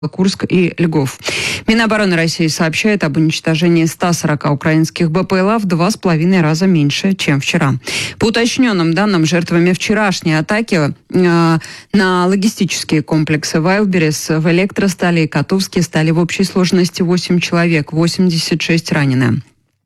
Курск и Льгов. Минобороны России сообщает об уничтожении 140 украинских БПЛА в 2,5 раза меньше, чем вчера. По уточненным данным, жертвами вчерашней атаки на логистические комплексы Wildberries в Электростали и Котовске стали в общей сложности 8 человек, 86 ранены.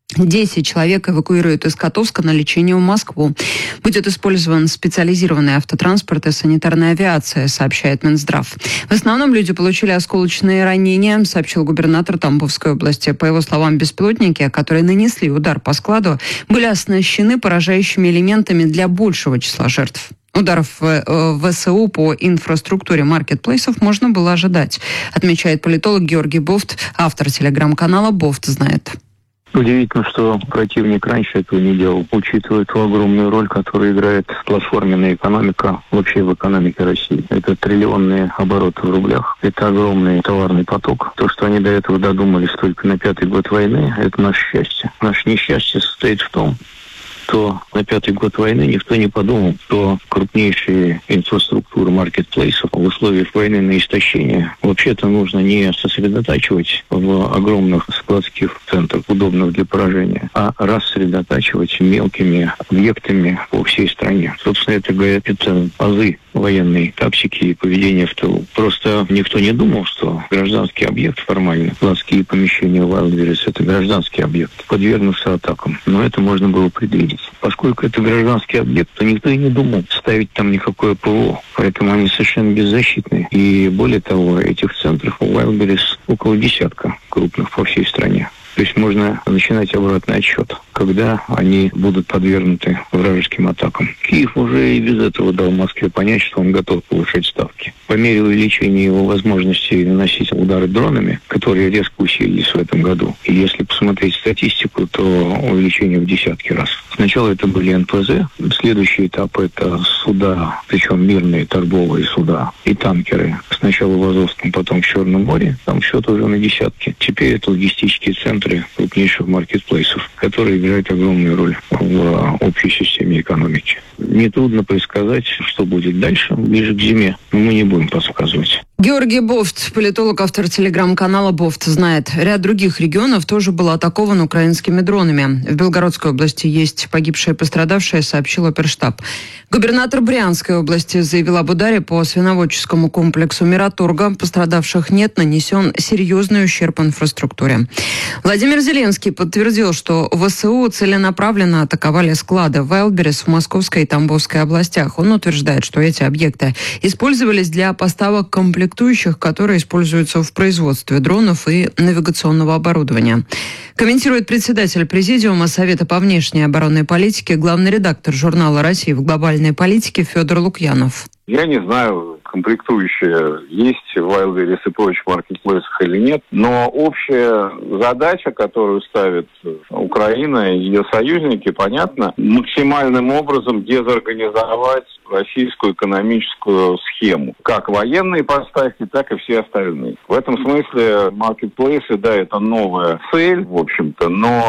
10 человек эвакуируют из Котовска на лечение в Москву. Будет использован специализированный автотранспорт и санитарная авиация, сообщает Минздрав. В основном люди получили осколочные ранения, сообщил губернатор Тамбовской области. По его словам, беспилотники, которые нанесли удар по складу, были оснащены поражающими элементами для большего числа жертв. Ударов в ВСУ по инфраструктуре маркетплейсов можно было ожидать, отмечает политолог Георгий Бофт, автор телеграм-канала «Бофт знает». Удивительно, что противник раньше этого не делал, учитывая ту огромную роль, которую играет платформенная экономика вообще в экономике России. Это триллионные обороты в рублях, это огромный товарный поток. То, что они до этого додумались только на 5-й год войны, это наше счастье. Наше несчастье состоит в том, что на 5-й год войны никто не подумал, что крупнейшие инфраструктуры маркетплейсов в условиях войны на истощение вообще-то нужно не сосредотачивать в огромных складских центрах, удобных для поражения, а рассредотачивать мелкими объектами по всей стране. Собственно, это азы военной тактики и поведения в тылу. Просто никто не думал, что гражданский объект формально, складские помещения Wildberries, это гражданский объект, подвергнутся атакам. Но это можно было предвидеть. Поскольку это гражданский объект, то никто и не думал ставить там никакое ПВО. Поэтому они совершенно беззащитны. И более того, этих центров у Wildberries около десятка крупных по всей стране. То есть можно начинать обратный отсчет, когда они будут подвергнуты вражеским атакам. Киев уже и без этого дал Москве понять, что он готов повышать ставки. По мере увеличения его возможностей наносить удары дронами, которые резко усилились в этом году, и если посмотреть статистику, то увеличение в десятки раз. Сначала это были НПЗ, следующий этап это суда, причем мирные торговые суда и танкеры. Сначала в Азовском, потом в Черном море, там счет уже на десятки. Теперь это логистические центры крупнейших маркетплейсов, которые играют огромную роль в общей системе экономики. Нетрудно предсказать, что будет дальше, ближе к зиме, но мы не будем подсказывать. Георгий Бофт, политолог, автор телеграм-канала «Бофт знает». Ряд других регионов тоже был атакован украинскими дронами. В Белгородской области есть погибшие и пострадавшие, сообщил оперштаб. Губернатор Брянской области заявил об ударе по свиноводческому комплексу Мираторга. Пострадавших нет, нанесен серьезный ущерб инфраструктуре. Владимир Зеленский подтвердил, что ВСУ целенаправленно атаковали склады Wildberries в Московской и Тамбовской областях. Он утверждает, что эти объекты использовались для поставок комплектующих, которые используются в производстве дронов и навигационного оборудования. Комментирует председатель Президиума Совета по внешней и оборонной политике, главный редактор журнала «Россия в глобальной политике» Федор Лукьянов. Я не знаю, комплектующие есть в Wildberries и прочих маркетплейсах или нет, но общая задача, которую ставит Украина и ее союзники, понятно, максимальным образом дезорганизовать российскую экономическую схему. Как военные поставки, так и все остальные. В этом смысле маркетплейсы, да, это новая цель, в общем-то,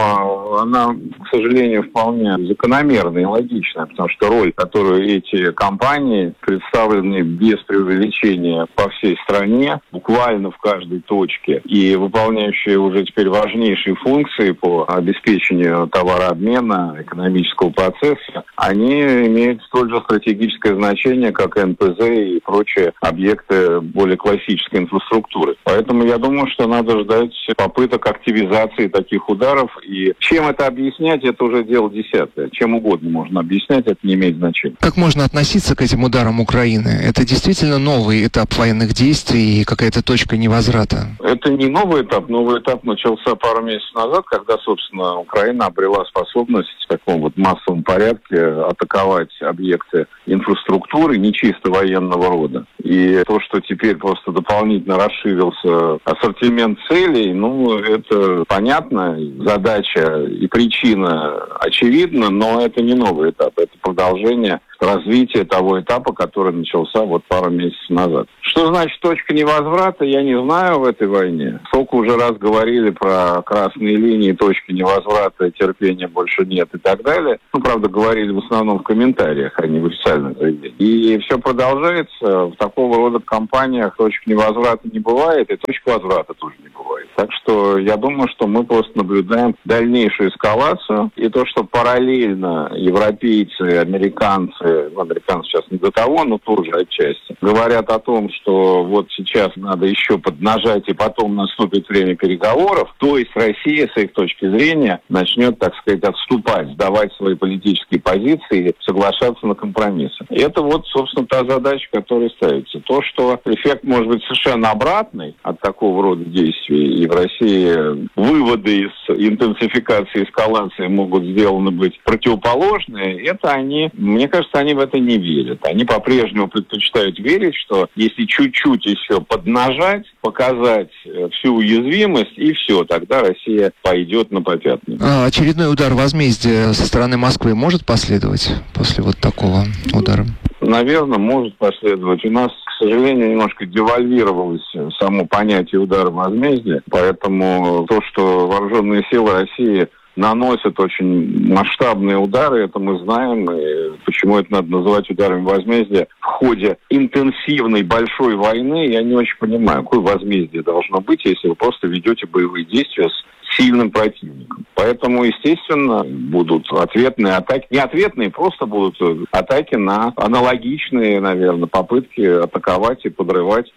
но она, к сожалению, вполне закономерная и логичная, потому что роль, которую эти компании представлены без преувеличения по всей стране, буквально в каждой точке, и выполняющие уже теперь важнейшие функции по обеспечению товарообмена, экономического процесса, они имеют столь же стратегическое значение, как НПЗ и прочие объекты более классической инфраструктуры. Поэтому я думаю, что надо ждать попыток активизации таких ударов. И чем это объяснять, это уже дело десятое. Чем угодно можно объяснять, это не имеет значения. Как можно относиться к этим ударам Украины? Это действительно новый этап военных действий и какая-то точка невозврата? Это не новый этап. Новый этап начался пару месяцев назад, когда, собственно, Украина обрела способность в таком вот массовом порядке атаковать объекты инфраструктуры не чисто военного рода. И то, что теперь просто дополнительно расширился ассортимент целей, это понятно, задача и причина очевидна, но это не новый этап, это продолжение развития того этапа, который начался вот пару месяцев назад. Что значит точка невозврата, я не знаю в этой войне. Сколько уже раз говорили про красные линии, точки невозврата, терпения больше нет и так далее. Правда, говорили в основном в комментариях, а не в официальных заявлениях. И все продолжается. В такого рода компаниях точек невозврата не бывает, и точек возврата тоже не бывает. Так что я думаю, что мы просто наблюдаем дальнейшую эскалацию. И то, что параллельно европейцы, американцы сейчас не до того, но тоже отчасти, говорят о том, что вот сейчас надо еще поднажать, и потом наступит время переговоров, то есть Россия, с их точки зрения, начнет, так сказать, отступать, сдавать свои политические позиции, соглашаться на компромиссы. И это вот, собственно, та задача, которая ставится. То, что эффект может быть совершенно обратный от такого рода действий, и в России выводы из интенсификации, эскалации могут сделаны быть противоположные, это они, мне кажется, они в это не верят. Они по-прежнему предпочитают верить, что если чуть-чуть еще поднажать, показать всю уязвимость, и все, тогда Россия пойдет на попятную. Очередной удар возмездия со стороны Москвы может последовать после вот такого удара? Наверное, может последовать. У нас, к сожалению, немножко девальвировалось само понятие удара возмездия, поэтому то, что вооруженные силы России наносят очень масштабные удары, это мы знаем, и почему это надо называть ударами возмездия в ходе интенсивной большой войны, я не очень понимаю, какое возмездие должно быть, если вы просто ведете боевые действия с сильным противником. Поэтому, естественно, будут ответные атаки, не ответные, просто будут атаки на аналогичные, наверное, попытки атаковать и подрывать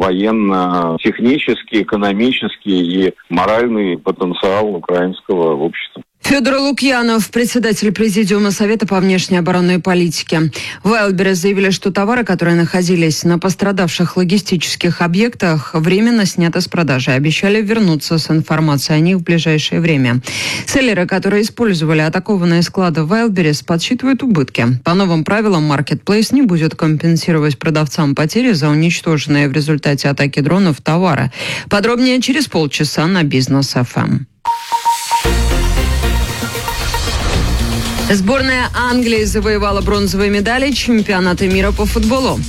военно-технический, экономический и моральный потенциал украинского общества. Федор Лукьянов, председатель Президиума Совета по внешней оборонной политике. В Wildberries заявили, что товары, которые находились на пострадавших логистических объектах, временно сняты с продажи. Обещали вернуться с информацией о них в ближайшее время. Селлеры, которые использовали атакованные склады в Wildberries, подсчитывают убытки. По новым правилам, Marketplace не будет компенсировать продавцам потери за уничтоженные в результате атаки дронов товары. Подробнее через полчаса на Бизнес ФМ. Сборная Англии завоевала бронзовые медали чемпионата мира по футболу.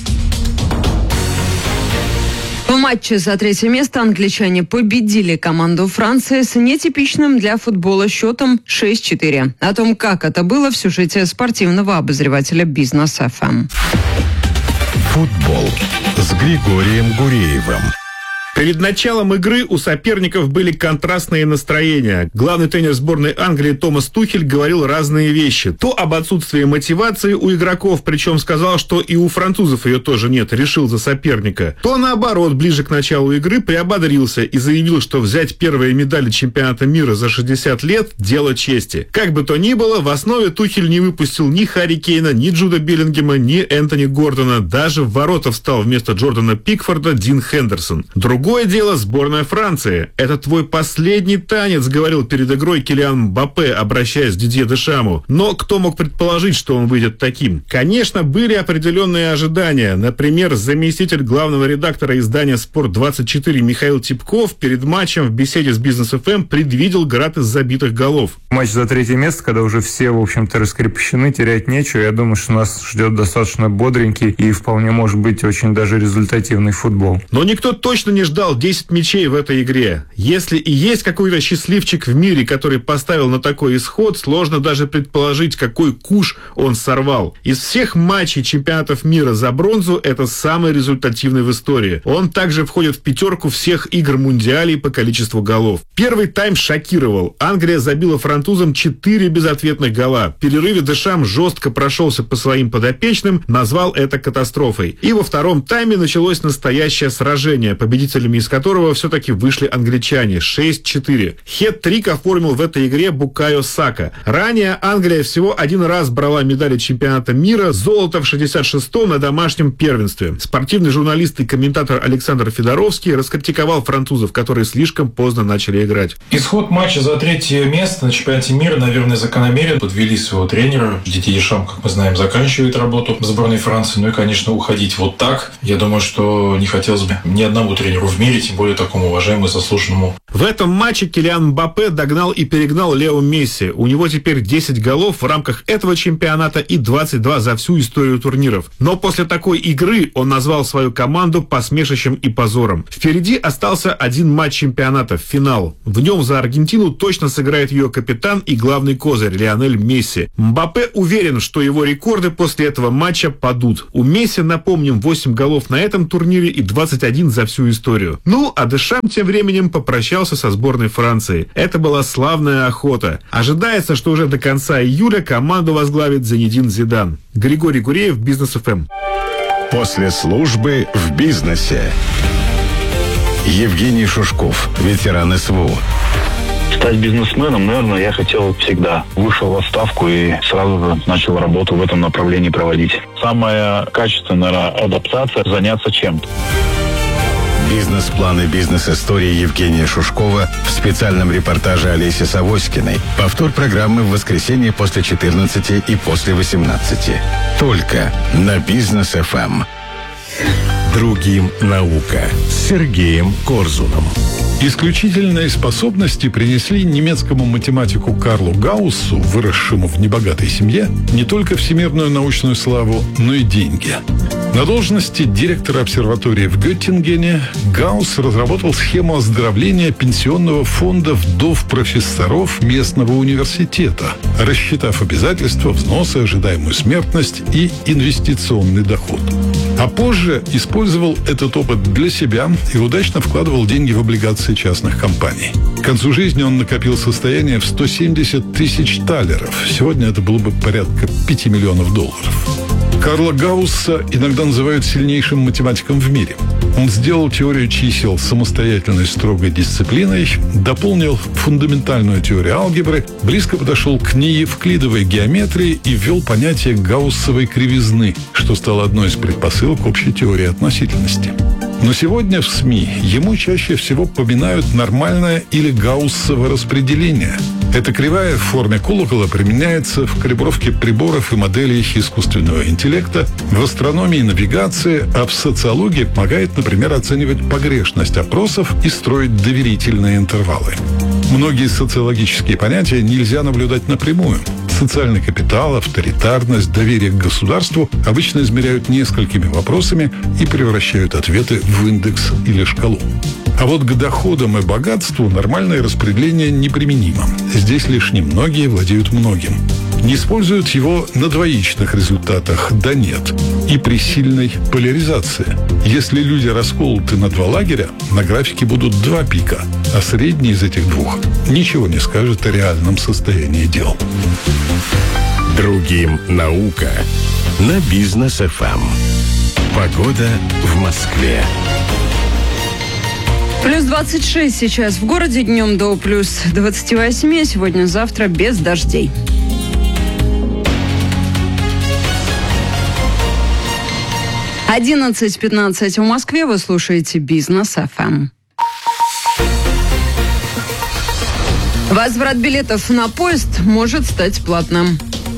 В матче за третье место англичане победили команду Франции с нетипичным для футбола счетом 6-4. О том, как это было, в сюжете спортивного обозревателя Бизнес ФМ. Футбол с Григорием Гуреевым. Перед началом игры у соперников были контрастные настроения. Главный тренер сборной Англии Томас Тухель говорил разные вещи. То об отсутствии мотивации у игроков, причем сказал, что и у французов ее тоже нет, решил за соперника. То наоборот, ближе к началу игры приободрился и заявил, что взять первые медали чемпионата мира за 60 лет – дело чести. Как бы то ни было, в основе Тухель не выпустил ни Харри Кейна, ни Джуда Беллингема, ни Энтони Гордона. Даже в ворота встал вместо Джордана Пикфорда Дин Хендерсон. Другое дело сборная Франции. «Это твой последний танец», — говорил перед игрой Килиан Мбаппе, обращаясь к Дидье Дешаму. Но кто мог предположить, что он выйдет таким? Конечно, были определенные ожидания. Например, заместитель главного редактора издания «Спорт-24» Михаил Типков перед матчем в беседе с Бизнес ФМ предвидел град из забитых голов. Матч за третье место, когда уже все, в общем-то, раскрепощены, терять нечего. Я думаю, что нас ждет достаточно бодренький и вполне может быть очень даже результативный футбол. Но никто точно не ждал 10 мячей в этой игре. Если и есть какой-то счастливчик в мире, который поставил на такой исход, сложно даже предположить, какой куш он сорвал. Из всех матчей чемпионатов мира за бронзу это самый результативный в истории. Он также входит в пятерку всех игр мундиалей по количеству голов. Первый тайм шокировал. Англия забила французам 4 безответных гола. В перерыве Дешам жестко прошелся по своим подопечным, назвал это катастрофой. И во втором тайме началось настоящее сражение, победителями из которого все-таки вышли англичане. 6-4. Хет-трик оформил в этой игре Букайо Сака. Ранее Англия всего один раз брала медали чемпионата мира, золото в 66-м на домашнем первенстве. Спортивный журналист и комментатор Александр Федоровский раскритиковал французов, которые слишком поздно начали играть. Исход матча за третье место на чемпионате мира, наверное, закономерен. Подвели своего тренера. Дидье Дешам, как мы знаем, заканчивает работу в сборной Франции. Ну и, конечно, уходить вот так, я думаю, что не хотелось бы ни одному тренеру в мире, тем более такому уважаемому и заслуженному. В этом матче Килиан Мбаппе догнал и перегнал Лео Месси. У него теперь 10 голов в рамках этого чемпионата и 22 за всю историю турниров. Но после такой игры он назвал свою команду посмешищем и позором. Впереди остался один матч чемпионата, финал. В нем за Аргентину точно сыграет ее капитан и главный козырь Лионель Месси. Мбаппе уверен, что его рекорды после этого матча падут. У Месси, напомним, 8 голов на этом турнире и 21 за всю историю. Ну, а Дешам тем временем попрощался со сборной Франции. Это была славная охота. Ожидается, что уже до конца июля команду возглавит Зинедин Зидан. Григорий Гуреев, Бизнес ФМ. После службы в бизнесе. Евгений Шушков, ветеран СВО. Стать бизнесменом, наверное, я хотел всегда. Вышел в отставку и сразу же начал работу в этом направлении проводить. Самая качественная адаптация – заняться чем-то. Бизнес-планы, бизнес-истории Евгения Шушкова в специальном репортаже Олеси Савоськиной. Повтор программы в воскресенье после 14 и после 18. Только на Бизнес ФМ. Другим наука с Сергеем Корзуном. Исключительные способности принесли немецкому математику Карлу Гауссу, выросшему в небогатой семье, не только всемирную научную славу, но и деньги. На должности директора обсерватории в Геттингене Гаусс разработал схему оздоровления пенсионного фонда вдов-профессоров местного университета, рассчитав обязательства, взносы, ожидаемую смертность и инвестиционный доход. А позже использовал этот опыт для себя и удачно вкладывал деньги в облигации частных компаний. К концу жизни он накопил состояние в 170 тысяч талеров. Сегодня это было бы порядка 5 миллионов долларов. Карла Гаусса иногда называют сильнейшим математиком в мире. Он сделал теорию чисел самостоятельной строгой дисциплиной, дополнил фундаментальную теорию алгебры, близко подошел к неевклидовой геометрии и ввел понятие гауссовой кривизны, что стало одной из предпосылок общей теории относительности. Но сегодня в СМИ ему чаще всего поминают нормальное или гауссово распределение. Эта кривая в форме колокола применяется в калибровке приборов и моделей искусственного интеллекта, в астрономии и навигации, а в социологии помогает, например, оценивать погрешность опросов и строить доверительные интервалы. Многие социологические понятия нельзя наблюдать напрямую. Социальный капитал, авторитарность, доверие к государству обычно измеряют несколькими вопросами и превращают ответы в индекс или шкалу. А вот к доходам и богатству нормальное распределение неприменимо. Здесь лишь немногие владеют многим. Не используют его на двоичных результатах, да нет. И при сильной поляризации. Если люди расколоты на два лагеря, на графике будут два пика, а средний из этих двух ничего не скажет о реальном состоянии дел. Другим наука на Бизнес ФМ. Погода в Москве. Плюс 26 сейчас в городе, днем до плюс 28, сегодня-завтра без дождей. – 11:15 в Москве. Вы слушаете Бизнес ФМ. Возврат билетов на поезд может стать платным.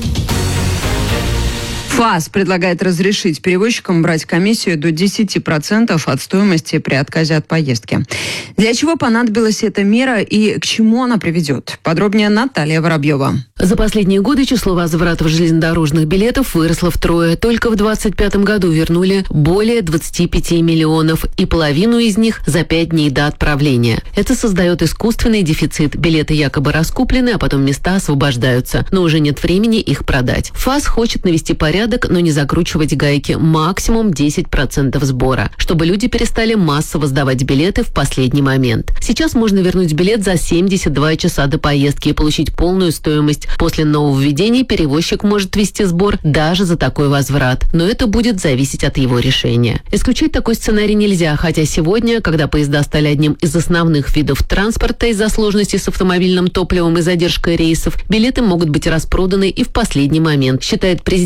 ФАС предлагает разрешить перевозчикам брать комиссию до 10% от стоимости при отказе от поездки. Для чего понадобилась эта мера и к чему она приведет? Подробнее Наталья Воробьева. За последние годы число возвратов железнодорожных билетов выросло втрое. Только в 2025 году вернули более 25 миллионов, и половину из них за 5 дней до отправления. Это создает искусственный дефицит. Билеты якобы раскуплены, а потом места освобождаются, но уже нет времени их продать. ФАС хочет навести порядок, но не закручивать гайки. Максимум 10% сбора, чтобы люди перестали массово сдавать билеты в последний момент. Сейчас можно вернуть билет за 72 часа до поездки и получить полную стоимость. После нововведений перевозчик может ввести сбор даже за такой возврат, но это будет зависеть от его решения. Исключать такой сценарий нельзя, хотя сегодня, когда поезда стали одним из основных видов транспорта из-за сложности с автомобильным топливом и задержкой рейсов, билеты могут быть распроданы и в последний момент, считает президент Национального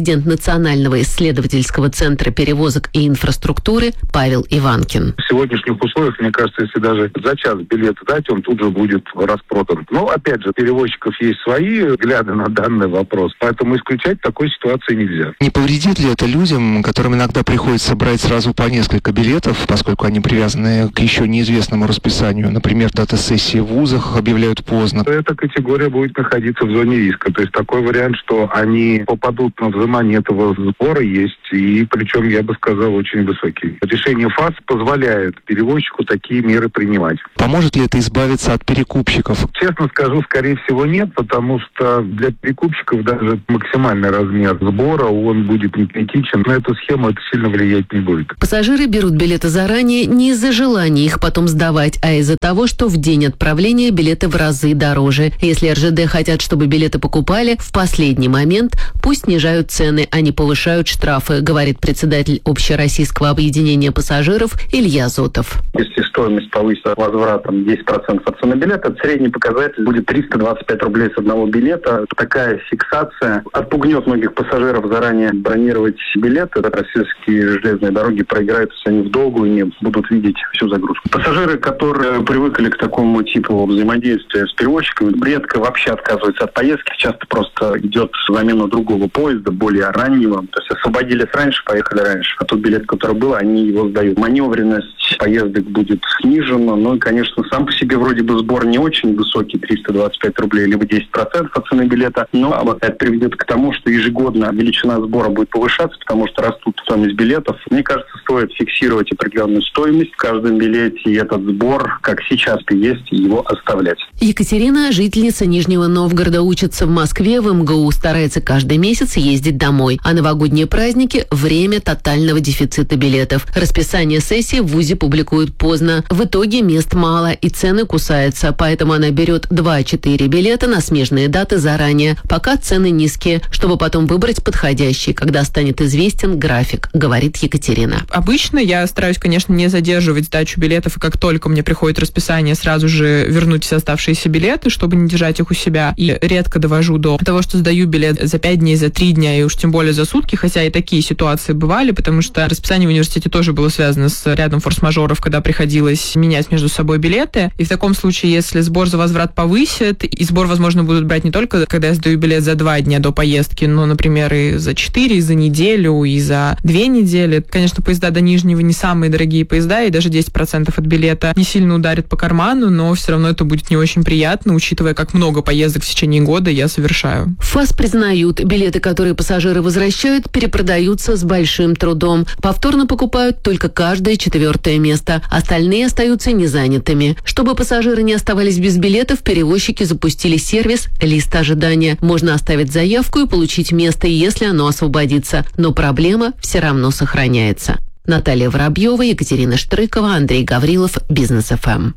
Национального исследовательского центра перевозок и инфраструктуры Павел Иванкин. В сегодняшних условиях, мне кажется, если даже за час билет дать, он тут же будет распродан. Но, опять же, перевозчиков есть свои взгляды на данный вопрос, поэтому исключать такой ситуации нельзя. Не повредит ли это людям, которым иногда приходится брать сразу по несколько билетов, поскольку они привязаны к еще неизвестному расписанию? Например, дата-сессии в вузах объявляют поздно. Эта категория будет находиться в зоне риска. То есть такой вариант, что они попадут на взимание этого сбора, есть. И причем, я бы сказал, очень высокий. Решение ФАС позволяет перевозчику такие меры принимать. Поможет ли это избавиться от перекупщиков? Честно скажу, скорее всего нет, потому что для перекупщиков даже максимальный размер сбора, он будет не критичен. На эту схему это сильно влиять не будет. Пассажиры берут билеты заранее не из-за желания их потом сдавать, а из-за того, что в день отправления билеты в разы дороже. Если РЖД хотят, чтобы билеты покупали, в последний момент пусть снижают цены, а не повышают штрафы, говорит председатель Общероссийского объединения пассажиров Илья Зотов. Если стоимость повысится возвратом 10% от цены билета, средний показатель будет 325 рублей с одного билета. Такая фиксация отпугнет многих пассажиров заранее бронировать билеты. Российские железные дороги проиграют, если они в долгую не будут видеть всю загрузку. Пассажиры, которые привыкли к такому типу взаимодействия с перевозчиками, редко вообще отказываются от поездки. Часто просто идет замена другого поезда, более раннего. То есть освободились раньше, поехали раньше. А тот билет, который был, они его сдают. Маневренность поездок будет снижена. Ну и, конечно, сам по себе вроде бы сбор не очень высокий, 325 рублей, либо 10% от цены билета. Но это приведет к тому, что ежегодно величина сбора будет повышаться, потому что растут стоимость билетов. Мне кажется, стоит фиксировать определенную стоимость в каждом билете, и этот сбор, как сейчас есть, его оставлять. Екатерина, жительница Нижнего Новгорода, учится в Москве, в МГУ, старается каждый месяц ездить домой. А новогодние праздники – время тотального дефицита билетов. Расписание сессии в ВУЗе публикуют поздно. В итоге мест мало и цены кусаются, поэтому она берет 2-4 билета на смежные даты заранее, пока цены низкие, чтобы потом выбрать подходящий, когда станет известен график, говорит Екатерина. Обычно я стараюсь, конечно, не задерживать сдачу билетов, и как только мне приходит расписание, сразу же вернуть все оставшиеся билеты, чтобы не держать их у себя. И редко довожу до того, что сдаю билет за 5 дней, за 3 дня, и уж тем более за сутки, хотя и такие ситуации бывали, потому что расписание в университете тоже было связано с рядом форс-мажоров, когда приходилось менять между собой билеты. И в таком случае, если сбор за возврат повысит, и сбор, возможно, будут брать не только, когда я сдаю билет за 2 дня до поездки, но, например, и за 4, и за неделю, и за 2 недели. Конечно, поезда до Нижнего не самые дорогие поезда, и даже 10% от билета не сильно ударит по карману, но все равно это будет не очень приятно, учитывая, как много поездок в течение года я совершаю. ФАС признают, билеты, которые пассажиры возвращают, перепродаются с большим трудом. Повторно покупают только каждое 4-е место. Остальные остаются незанятыми. Чтобы пассажиры не оставались без билетов, перевозчики запустили сервис «Лист ожидания». Можно оставить заявку и получить место, если оно освободится. Но проблема все равно сохраняется. Наталья Воробьева, Екатерина Штрыкова, Андрей Гаврилов, Бизнес ФМ.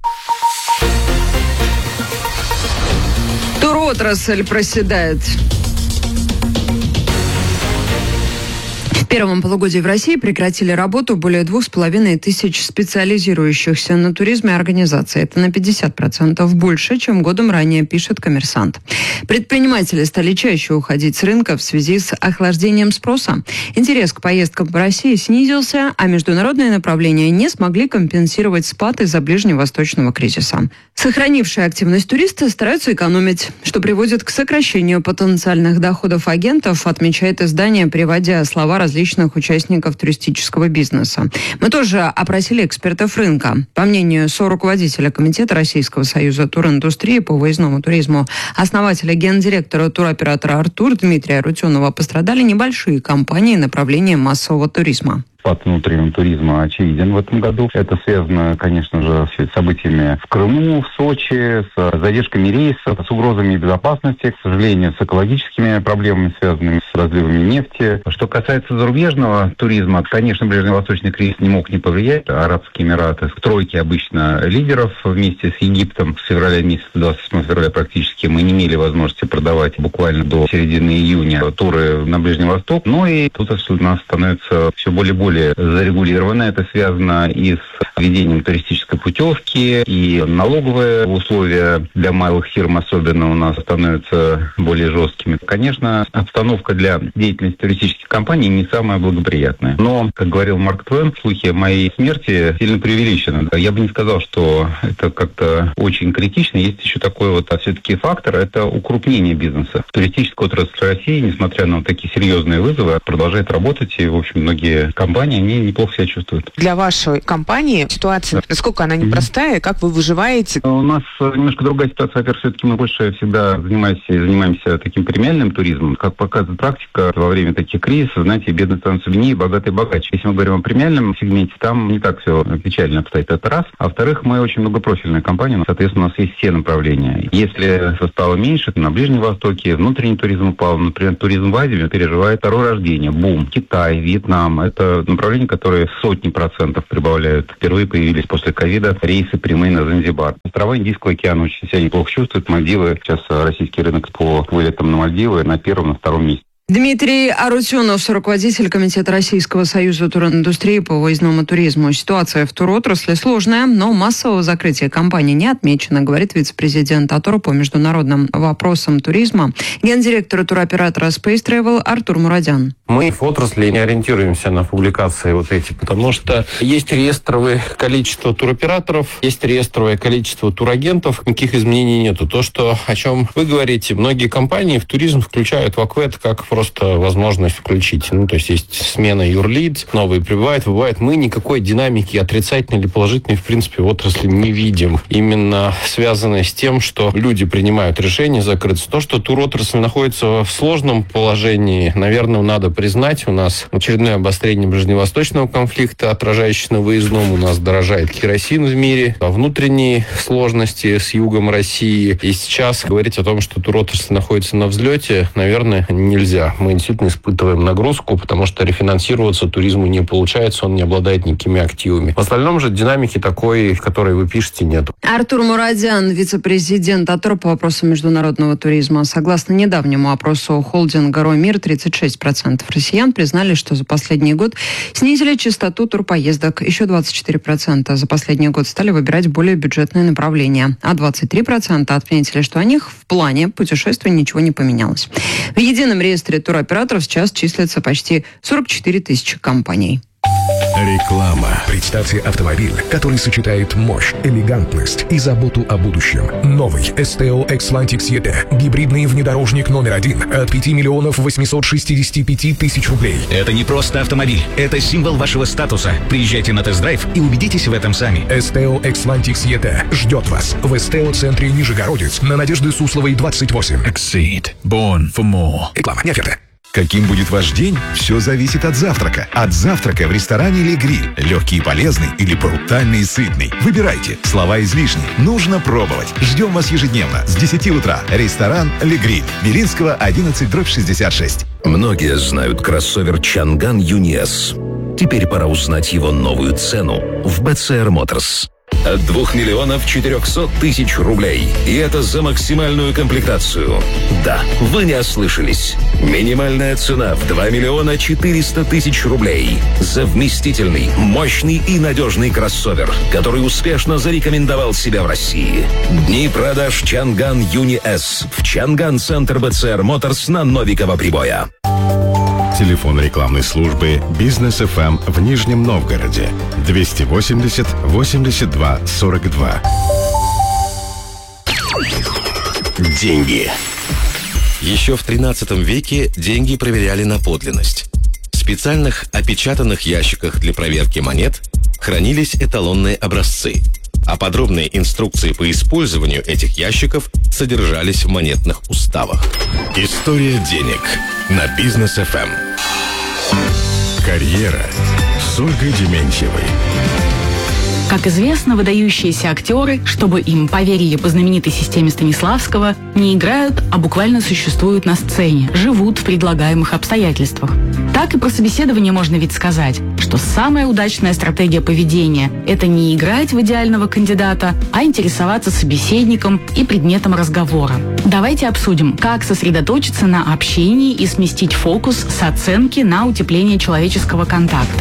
Туротрасль проседает. В первом полугодии в России прекратили работу более 2500 специализирующихся на туризме организаций. Это на 50% больше, чем годом ранее, пишет «Коммерсант». Предприниматели стали чаще уходить с рынка в связи с охлаждением спроса. Интерес к поездкам по России снизился, а международные направления не смогли компенсировать спад из-за ближневосточного кризиса. Сохранившие активность туристы стараются экономить, что приводит к сокращению потенциальных доходов агентов, отмечает издание, приводя слова различных участников туристического бизнеса. Мы тоже опросили экспертов рынка. По мнению соруководителя Комитета Российского союза туриндустрии по выездному туризму, основателя гендиректора туроператора «Артур» Дмитрия Рутюнова, пострадали небольшие компании направления массового туризма. Спад внутреннего туризма очевиден в этом году. Это связано, конечно же, с событиями в Крыму, в Сочи, с задержками рейсов, с угрозами безопасности, к сожалению, с экологическими проблемами, связанными с разливами нефти. Что касается зарубежного туризма, конечно, ближневосточный кризис не мог не повлиять. Арабские Эмираты в тройке обычно лидеров вместе с Египтом. С февраля месяца, 28 февраля практически, мы не имели возможности продавать буквально до середины июня туры на Ближний Восток. Но и тут у нас становится все более более зарегулировано. Это связано и с введением туристической путевки, и налоговые условия для малых фирм особенно у нас становятся более жесткими. Конечно, обстановка для деятельности туристических компаний не самая благоприятная. Но, как говорил Марк Твен, слухи о моей смерти сильно преувеличены. Я бы не сказал, что это как-то очень критично. Есть еще такой все-таки фактор, это укрупнение бизнеса. Туристическая отрасль России, несмотря на такие серьезные вызовы, продолжает работать, и, в общем, многие компании, они неплохо себя чувствуют. Для вашей компании ситуация, насколько она непростая, как вы выживаете? У нас немножко другая ситуация. Во-первых, все-таки мы больше всегда занимаемся таким премиальным туризмом. Как показывает практика, во время таких кризисов, знаете, бедные становятся беднее, богатые богаче. Если мы говорим о премиальном сегменте, там не так все печально обстоит. Это раз. А во-вторых, мы очень многопрофильная компания, соответственно, у нас есть все направления. Если стало меньше, на Ближнем Востоке внутренний туризм упал. Например, туризм в Азии переживает второе рождение. Бум. Китай, Вьетнам. Это направления, которые сотни процентов прибавляют. Впервые появились после ковида рейсы прямые на Занзибар. Острова Индийского океана очень себя неплохо чувствуют. Мальдивы. Сейчас российский рынок по вылетам на Мальдивы на первом, на втором месте. Дмитрий Арутюнов, руководитель Комитета Российского союза туриндустрии по выездному туризму. Ситуация в туротрасли сложная, но массового закрытия компаний не отмечено, говорит вице-президент АТОР по международным вопросам туризма, гендиректор туроператора Space Travel Артур Мурадян. Мы в отрасли не ориентируемся на публикации эти, потому что есть реестровое количество туроператоров, есть реестровое количество турагентов, никаких изменений нету. То, о чем вы говорите, многие компании в туризм включают в АКВЭД как просто возможность включить. То есть смена юрлиц, новые прибывают, выбывают. Мы никакой динамики отрицательной или положительной, в принципе, в отрасли не видим. Именно связанной с тем, что люди принимают решение закрыться. То, что туротрасль находится в сложном положении, наверное, надо признать. У нас очередное обострение ближневосточного конфликта, отражающееся на выездном. У нас дорожает керосин в мире, внутренние сложности с югом России. И сейчас говорить о том, что туротрасль находится на взлете, наверное, нельзя. Мы действительно испытываем нагрузку, потому что рефинансироваться туризму не получается, он не обладает никакими активами. В остальном же динамики такой, которой вы пишете, нет. Артур Мурадян, вице-президент АТОР по вопросам международного туризма. Согласно недавнему опросу холдинга «Ромир», 36% россиян признали, что за последний год снизили частоту турпоездок. Еще 24% за последний год стали выбирать более бюджетные направления. А 23% отметили, что у них в плане путешествий ничего не поменялось. В едином реестре туроператоров сейчас числится почти 44 тысячи компаний. Реклама. Представьте автомобиль, который сочетает мощь, элегантность и заботу о будущем. Новый STO Xlantic ET. Гибридный внедорожник номер 1 от 5 миллионов 865 тысяч рублей. Это не просто автомобиль. Это символ вашего статуса. Приезжайте на тест-драйв и убедитесь в этом сами. STO Xlantic ET ждет вас в STO-центре Нижегородец на Надежды Сусловой, 28. Exceed. Born for more. Реклама, не оферта. Каким будет ваш день, все зависит от завтрака. От завтрака в ресторане «Ле Гриль». Легкий и полезный или брутальный и сытный. Выбирайте. Слова излишни. Нужно пробовать. Ждем вас ежедневно с 10 утра. Ресторан «Ле Гриль». Белинского, 11/66. Многие знают кроссовер Чанган Юни-С. Теперь пора узнать его новую цену в BCR Motors. От 2 миллионов 400 тысяч рублей. И это за максимальную комплектацию. Да, вы не ослышались. Минимальная цена в 2 миллиона 400 тысяч рублей. За вместительный, мощный и надежный кроссовер, который успешно зарекомендовал себя в России. Дни продаж Чанган Юни-С в Чанган-центр BCR Motors на Новикова Прибоя. Телефон рекламной службы «Бизнес ФМ» в Нижнем Новгороде 280 82 42. Деньги. Еще в 13 веке деньги проверяли на подлинность. В специальных опечатанных ящиках для проверки монет хранились эталонные образцы, а подробные инструкции по использованию этих ящиков содержались в монетных уставах. История денег на Бизнес ФМ. Карьера с Ольгой Дементьевой. Как известно, выдающиеся актеры, чтобы им поверили по знаменитой системе Станиславского, не играют, а буквально существуют на сцене, живут в предлагаемых обстоятельствах. Так и про собеседование можно ведь сказать, что самая удачная стратегия поведения – это не играть в идеального кандидата, а интересоваться собеседником и предметом разговора. Давайте обсудим, как сосредоточиться на общении и сместить фокус с оценки на утепление человеческого контакта.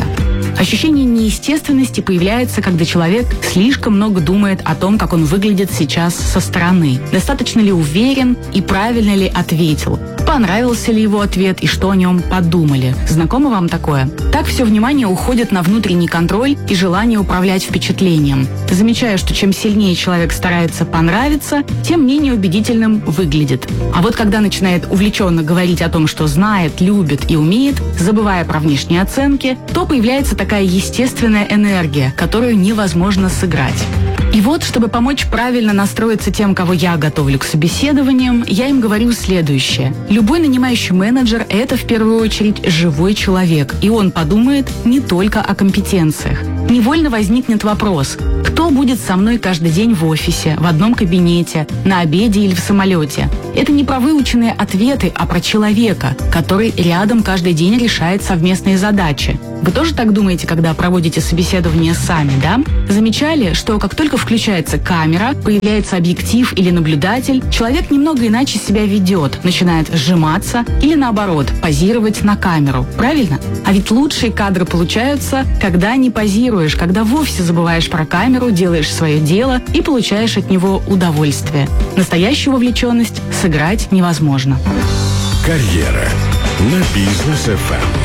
Ощущение неестественности появляется, когда человек слишком много думает о том, как он выглядит сейчас со стороны. Достаточно ли уверен и правильно ли ответил? Понравился ли его ответ и что о нем подумали? Знакомо вам такое? Так все внимание уходит на внутренний контроль и желание управлять впечатлением. Замечая, что чем сильнее человек старается понравиться, тем менее убедительным выглядит. А вот когда начинает увлеченно говорить о том, что знает, любит и умеет, забывая про внешние оценки, то появляется такая естественная энергия, которую невозможно сыграть. И вот, чтобы помочь правильно настроиться тем, кого я готовлю к собеседованиям, я им говорю следующее. Любой нанимающий менеджер – это в первую очередь живой человек, и он подумает не только о компетенциях. Невольно возникнет вопрос, кто будет со мной каждый день в офисе, в одном кабинете, на обеде или в самолете? Это не про выученные ответы, а про человека, который рядом каждый день решает совместные задачи. Вы тоже так думаете, когда проводите собеседование сами, да? Замечали, что как только включается камера, появляется объектив или наблюдатель, человек немного иначе себя ведет, начинает сжиматься или наоборот, позировать на камеру. Правильно? А ведь лучшие кадры получаются, когда не позируешь, когда вовсе забываешь про камеру, делаешь свое дело и получаешь от него удовольствие. Настоящую вовлеченность сыграть невозможно. Карьера на Бизнес ФМ.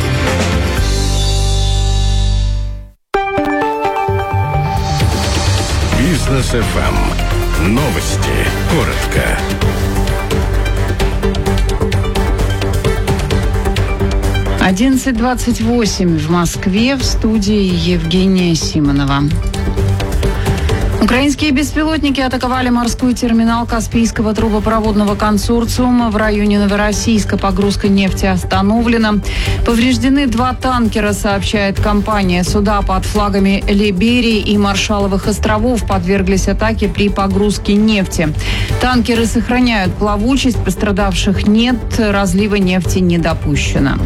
Бизнес ФМ. Новости. Коротко. — 11:28 в Москве, в студии Евгения Симонова. Украинские беспилотники атаковали морской терминал Каспийского трубопроводного консорциума в районе Новороссийска. Погрузка нефти остановлена. Повреждены 2 танкера, сообщает компания. Суда под флагами Либерии и Маршалловых островов подверглись атаке при погрузке нефти. Танкеры сохраняют плавучесть, пострадавших нет, разлива нефти не допущено.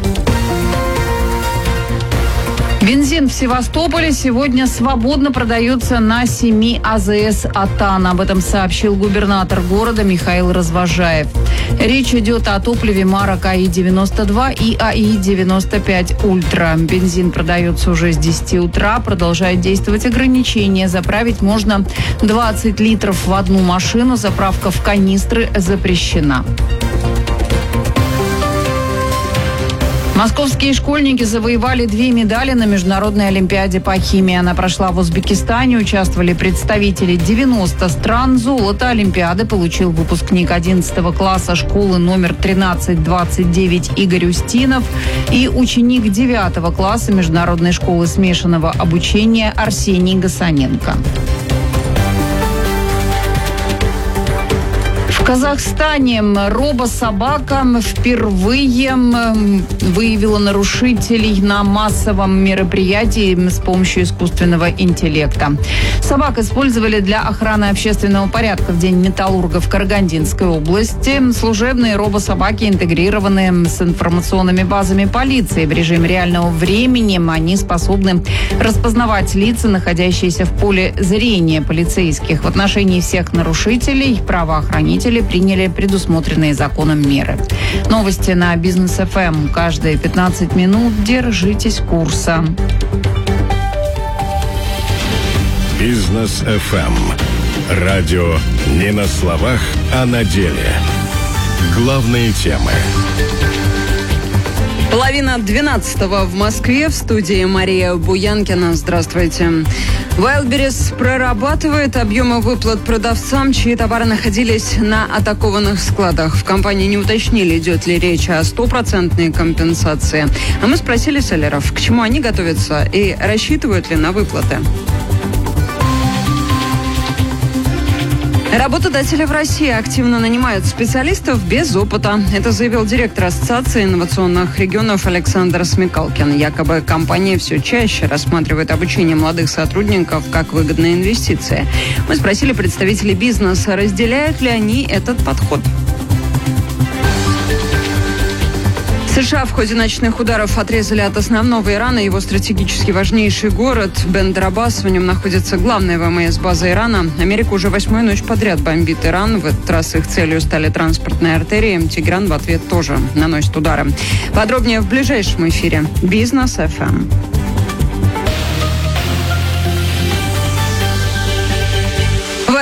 Бензин в Севастополе сегодня свободно продается на 7 АЗС «Атан». Об этом сообщил губернатор города Михаил Развожаев. Речь идет о топливе марок АИ-92 и АИ-95 «Ультра». Бензин продается уже с 10 утра. Продолжает действовать ограничение. Заправить можно 20 литров в одну машину. Заправка в канистры запрещена. Московские школьники завоевали 2 медали на Международной олимпиаде по химии. Она прошла в Узбекистане. Участвовали представители 90 стран. Золото олимпиады получил выпускник 11 класса школы номер 1329 Игорь Устинов и ученик 9 класса Международной школы смешанного обучения Арсений Гасаненко. В Казахстане робособака впервые выявила нарушителей на массовом мероприятии с помощью искусственного интеллекта. Собак использовали для охраны общественного порядка в День металлурга в Карагандинской области. Служебные робособаки интегрированы с информационными базами полиции. В режиме реального времени они способны распознавать лица, находящиеся в поле зрения полицейских. В отношении всех нарушителей правоохранители приняли предусмотренные законом меры. Новости на Бизнес ФМ. Каждые 15 минут держитесь курса. Бизнес ФМ. Радио не на словах, а на деле. Главные темы. 11:30 в Москве, в студии Мария Буянкина. Здравствуйте. Wildberries прорабатывает объемы выплат продавцам, чьи товары находились на атакованных складах. В компании не уточнили, идет ли речь о 100% компенсации. А мы спросили селлеров, к чему они готовятся и рассчитывают ли на выплаты. Работодатели в России активно нанимают специалистов без опыта. Это заявил директор Ассоциации инновационных регионов Александр Смекалкин. Якобы компания все чаще рассматривает обучение молодых сотрудников как выгодная инвестиция. Мы спросили представителей бизнеса, разделяют ли они этот подход. США в ходе ночных ударов отрезали от основного Ирана его стратегически важнейший город Бендер-Аббас. В нем находится главная ВМС-база Ирана. Америка уже 8-ю ночь подряд бомбит Иран. В этот раз их целью стали транспортные артерии. Тегеран в ответ тоже наносит удары. Подробнее в ближайшем эфире. Бизнес ФМ.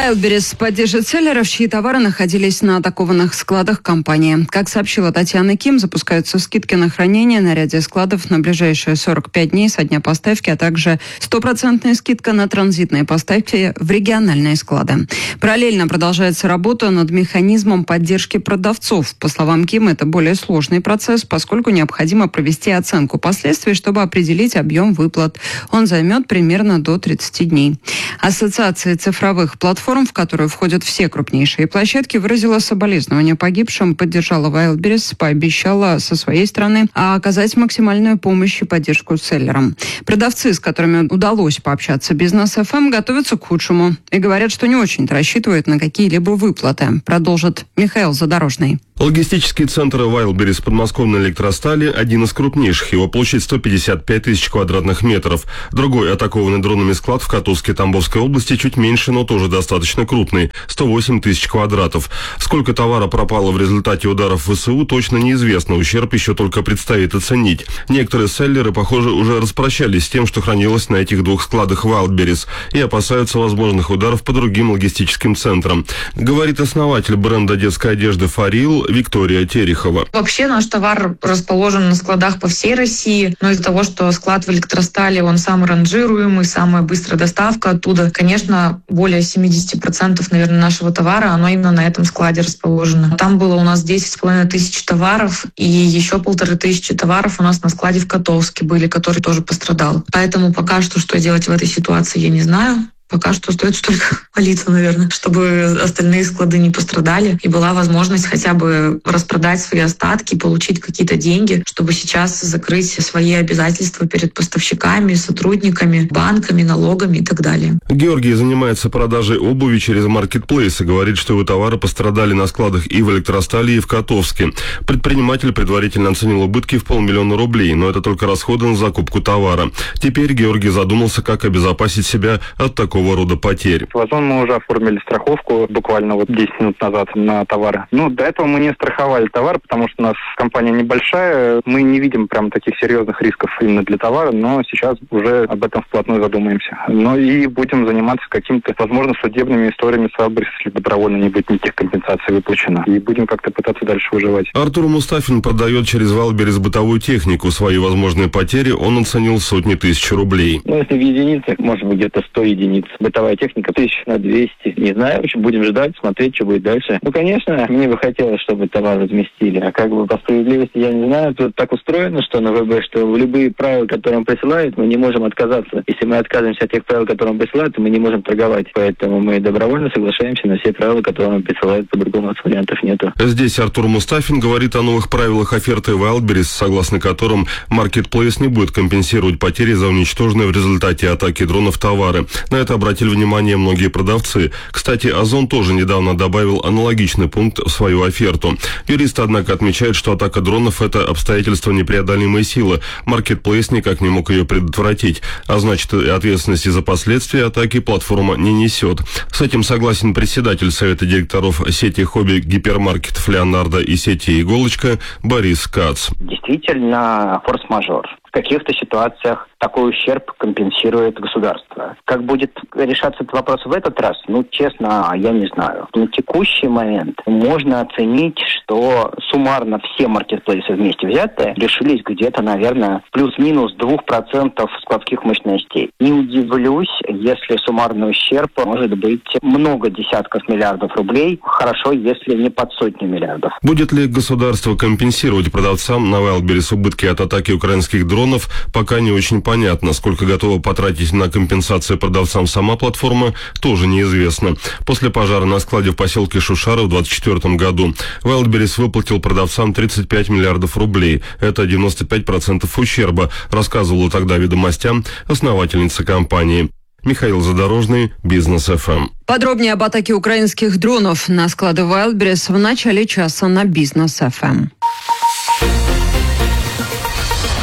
Wildberries поддержит селлеров, чьи товары находились на атакованных складах компании. Как сообщила Татьяна Ким, запускаются скидки на хранение на ряде складов на ближайшие 45 дней со дня поставки, а также 100% скидка на транзитные поставки в региональные склады. Параллельно продолжается работа над механизмом поддержки продавцов. По словам Ким, это более сложный процесс, поскольку необходимо провести оценку последствий, чтобы определить объем выплат. Он займет примерно до 30 дней. Ассоциация цифровых платформ, в которую входят все крупнейшие площадки, выразила соболезнования погибшим, поддержала Wildberries, пообещала со своей стороны оказать максимальную помощь и поддержку селлерам. Продавцы, с которыми удалось пообщаться Бизнес ФМ, готовятся к худшему и говорят, что не очень-то рассчитывают на какие-либо выплаты. Продолжит Михаил Задорожный. Логистический центр Wildberries подмосковной электростали – один из крупнейших. Его площадь 155 тысяч квадратных метров. Другой атакованный дронами склад в Котовске Тамбовской области чуть меньше, но тоже достаточно крупный – 108 тысяч квадратов. Сколько товара пропало в результате ударов ВСУ, точно неизвестно. Ущерб еще только предстоит оценить. Некоторые селлеры, похоже, уже распрощались с тем, что хранилось на этих двух складах Wildberries, и опасаются возможных ударов по другим логистическим центрам. Говорит основатель бренда детской одежды «Фарил» Виктория Терехова. Вообще наш товар расположен на складах по всей России, но из-за того, что склад в Электростале, он самый ранжируемый, самая быстрая доставка оттуда, конечно, более 70%, наверное, нашего товара, оно именно на этом складе расположено. Там было у нас 10,5 тысяч товаров, и еще 1500 товаров у нас на складе в Котовске были, который тоже пострадал. Поэтому пока что делать в этой ситуации, я не знаю. Пока что стоит только молиться, наверное, чтобы остальные склады не пострадали и была возможность хотя бы распродать свои остатки, получить какие-то деньги, чтобы сейчас закрыть свои обязательства перед поставщиками, сотрудниками, банками, налогами и так далее. Георгий занимается продажей обуви через маркетплейс и говорит, что его товары пострадали на складах и в Электростале, и в Котовске. Предприниматель предварительно оценил убытки в 500 000 рублей, но это только расходы на закупку товара. Теперь Георгий задумался, как обезопасить себя от такого рода потерь. В Озон мы уже оформили страховку буквально 10 минут назад на товары. До этого мы не страховали товар, потому что у нас компания небольшая, мы не видим прям таких серьезных рисков именно для товара, но сейчас уже об этом вплотную задумаемся. И будем заниматься какими-то, возможно, судебными историями с Wildberries, если добровольно не будет никаких компенсаций выплачено. И будем как-то пытаться дальше выживать. Артур Мустафин продает через Wildberries бытовую технику. Свои возможные потери он оценил в сотни тысяч рублей. Если в единицах, может быть, где-то 100 единиц. Бытовая техника 1000 на 200. Не знаю, в общем, будем ждать, смотреть, что будет дальше. Конечно, мне бы хотелось, чтобы товар разместили. А как бы по справедливости, я не знаю. Тут так устроено, что на ВБ, что в любые правила, которые он присылает, мы не можем отказаться. Если мы отказываемся от тех правил, которые он присылает, то мы не можем торговать. Поэтому мы добровольно соглашаемся на все правила, которые он присылает. По-другому у нас вариантов нету. Здесь Артур Мустафин говорит о новых правилах оферты Wildberries, согласно которым маркетплейс не будет компенсировать потери за уничтоженные в результате атаки дронов товары. На это обратили внимание многие продавцы. Кстати, Озон тоже недавно добавил аналогичный пункт в свою оферту. Юристы, однако, отмечают, что атака дронов – это обстоятельство непреодолимой силы. Маркетплейс никак не мог ее предотвратить, а значит, и ответственности за последствия атаки платформа не несет. С этим согласен председатель Совета директоров сети хобби-гипермаркетов «Леонардо» и сети «Иголочка» Борис Кац. Действительно, форс-мажор. В каких-то ситуациях такой ущерб компенсирует государство. Как будет решаться этот вопрос в этот раз? Честно, я не знаю. На текущий момент можно оценить, что суммарно все маркетплейсы вместе взятые лишились где-то, наверное, плюс-минус 2% складских мощностей. Не удивлюсь, если суммарный ущерб может быть много десятков миллиардов рублей. Хорошо, если не под 100 миллиардов. Будет ли государство компенсировать продавцам на Wildberries убытки от атаки украинских дронов, пока не очень понятно. Сколько готова потратить на компенсацию продавцам сама платформа, тоже неизвестно. После пожара на складе в поселке Шушара в 2024 году Wildberries выплатил продавцам 35 миллиардов рублей. Это 95% ущерба, рассказывала тогда «Ведомостям» основательница компании. Михаил Задорожный, Бизнес ФМ. Подробнее об атаке украинских дронов на склады Wildberries в начале часа на Бизнес ФМ.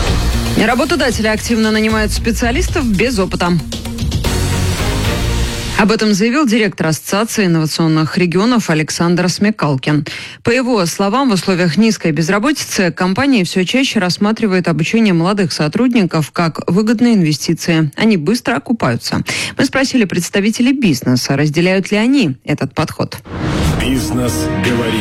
Работодатели активно нанимают специалистов без опыта. Об этом заявил директор Ассоциации инновационных регионов Александр Смекалкин. По его словам, в условиях низкой безработицы компания все чаще рассматривает обучение молодых сотрудников как выгодные инвестиции. Они быстро окупаются. Мы спросили представителей бизнеса, разделяют ли они этот подход. Бизнес говорит.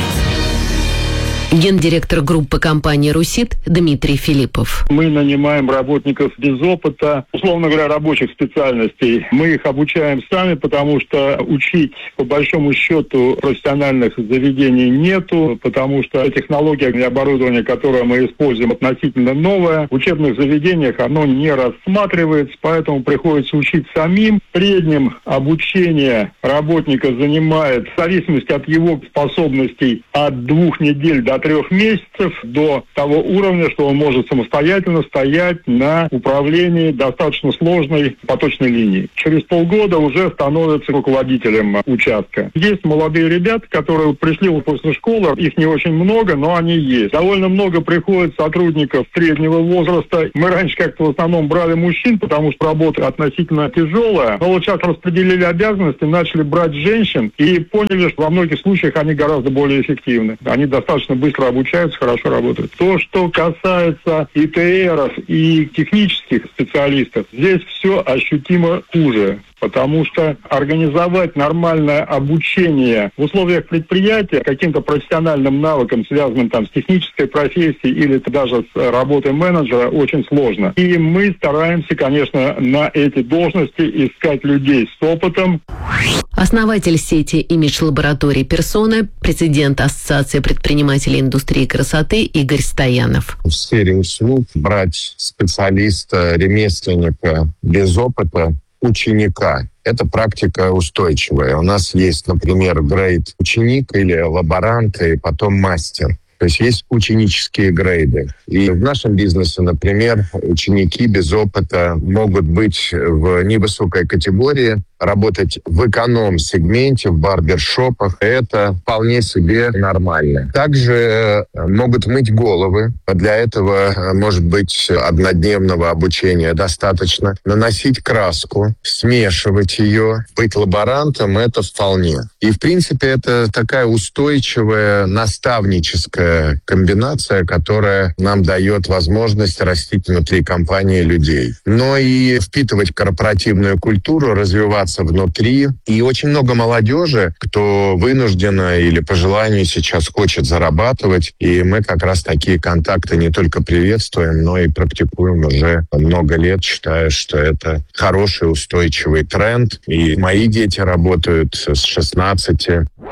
Гендиректор группы компании «Русит» Дмитрий Филиппов. Мы нанимаем работников без опыта, условно говоря, рабочих специальностей. Мы их обучаем сами, потому что учить, по большому счету, профессиональных заведений нету, потому что технология и оборудование, которое мы используем, относительно новое. В учебных заведениях оно не рассматривается, поэтому приходится учить самим. В среднем обучение работника занимает, в зависимости от его способностей, от 2 недель до 3 месяцев, до того уровня, что он может самостоятельно стоять на управлении достаточно сложной поточной линии. Через полгода уже становится руководителем участка. Есть молодые ребята, которые пришли после школы, их не очень много, но они есть. Довольно много приходит сотрудников среднего возраста. Мы раньше как-то в основном брали мужчин, потому что работа относительно тяжелая, но вот сейчас распределили обязанности, начали брать женщин и поняли, что во многих случаях они гораздо более эффективны. Они достаточно быстро обучаются, хорошо работают. То, что касается ИТРов и технических специалистов, здесь все ощутимо хуже. Потому что организовать нормальное обучение в условиях предприятия каким-то профессиональным навыкам, связанным там с технической профессией или даже с работой менеджера, очень сложно. И мы стараемся, конечно, на эти должности искать людей с опытом. Основатель сети имидж-лабораторий «Персона», президент Ассоциации предпринимателей индустрии красоты Игорь Стоянов. В сфере услуг брать специалиста, ремесленника без опыта, ученика. Это практика устойчивая. У нас есть, например, грейд ученик или лаборант, и потом мастер. То есть есть ученические грейды. И в нашем бизнесе, например, ученики без опыта могут быть в невысокой категории, работать в эконом-сегменте, в барбершопах. Это вполне себе нормально. Также могут мыть головы. Для этого, может быть, однодневного обучения достаточно. Наносить краску, смешивать ее. Быть лаборантом — это вполне. И, в принципе, это такая устойчивая наставническая комбинация, которая нам дает возможность растить внутри компании людей. Но и впитывать корпоративную культуру, развиваться внутри. И очень много молодежи, кто вынужденно или по желанию сейчас хочет зарабатывать. И мы как раз такие контакты не только приветствуем, но и практикуем уже много лет, считая, что это хороший устойчивый тренд. И мои дети работают с 16.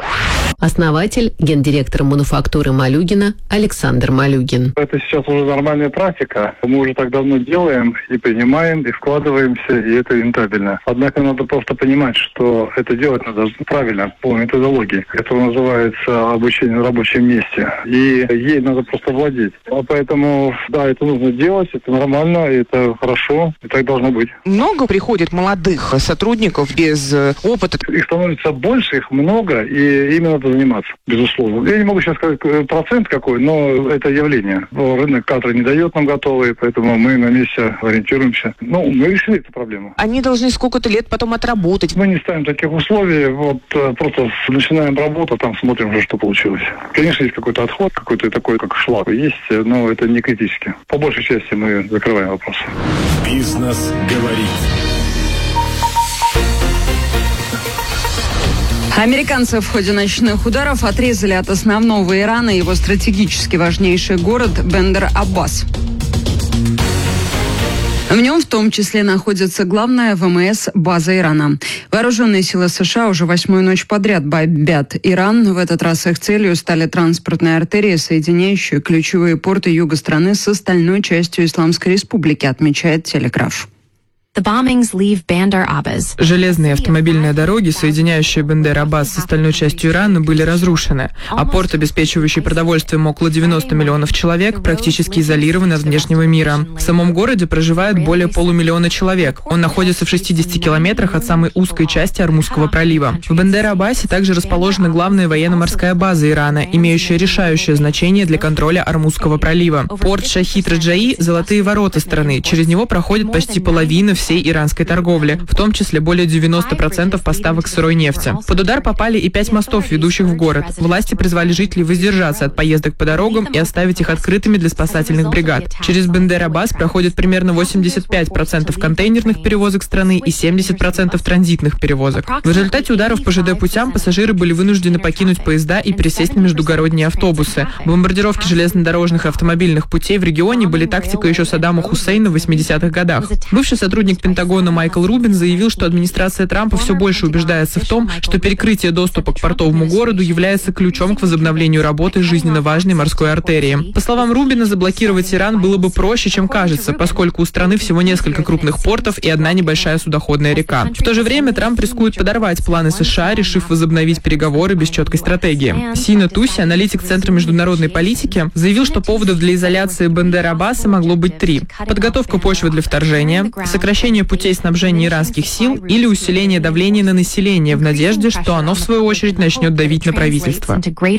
Основатель, гендиректор мануфактуры Малюгина Александр Малюгин. Это сейчас уже нормальная практика. Мы уже так давно делаем и принимаем, и вкладываемся, и это рентабельно. Однако надо просто понимать, что это делать надо правильно, по методологии. Это называется обучение на рабочем месте. И ей надо просто владеть. Поэтому, да, это нужно делать, это нормально, это хорошо, и так должно быть. Много приходит молодых сотрудников без опыта? Их становится больше, их много, и ими надо заниматься, безусловно. Я не могу сейчас сказать процент какой, но это явление. Рынок кадры не дает нам готовые, поэтому мы на месте ориентируемся. Мы решили эту проблему. Они должны сколько-то лет потом отработать. Мы не ставим таких условий, просто начинаем работу, там смотрим уже, что получилось. Конечно, есть какой-то отход, какой-то такой, как шлак есть, но это не критически. По большей части мы закрываем вопрос. Бизнес говорит. Американцы в ходе ночных ударов отрезали от основного Ирана его стратегически важнейший город Бендер-Аббас. В нем в том числе находится главная ВМС база Ирана. Вооруженные силы США уже 8-ю ночь подряд бомбят Иран. В этот раз их целью стали транспортные артерии, соединяющие ключевые порты юга страны с остальной частью Исламской Республики, отмечает Телеграф. Железные автомобильные дороги, соединяющие Бендер-Аббас с остальной частью Ирана, были разрушены, а порт, обеспечивающий продовольствием около 90 миллионов человек, практически изолирован от внешнего мира. В самом городе проживает более полумиллиона человек. Он находится в 60 километрах от самой узкой части Ормузского пролива. В Бендер-Аббасе также расположена главная военно-морская база Ирана, имеющая решающее значение для контроля Ормузского пролива. Порт Шахид-Раджаи – золотые ворота страны. Через него проходит почти половина всех всей иранской торговли, в том числе более 90% поставок сырой нефти. Под удар попали и 5 мостов, ведущих в город. Власти призвали жителей воздержаться от поездок по дорогам и оставить их открытыми для спасательных бригад. Через Бендер-Аббас проходит примерно 85% контейнерных перевозок страны и 70% транзитных перевозок. В результате ударов по ЖД-путям пассажиры были вынуждены покинуть поезда и пересесть на междугородние автобусы. Бомбардировки железнодорожных и автомобильных путей в регионе были тактикой еще Саддама Хусейна в 80-х годах. Бывший сотрудник Пентагона Майкл Рубин заявил, что администрация Трампа все больше убеждается в том, что перекрытие доступа к портовому городу является ключом к возобновлению работы жизненно важной морской артерии. По словам Рубина, заблокировать Иран было бы проще, чем кажется, поскольку у страны всего несколько крупных портов и одна небольшая судоходная река. В то же время Трамп рискует подорвать планы США, решив возобновить переговоры без четкой стратегии. Сина Туси, аналитик Центра международной политики, заявил, что поводов для изоляции Бендер-Аббаса могло быть 3. Подготовка почвы для вторжения, сокращение путей снабжения иранских сил или усиление давления на население в надежде, что оно, в свою очередь, начнет давить на правительство.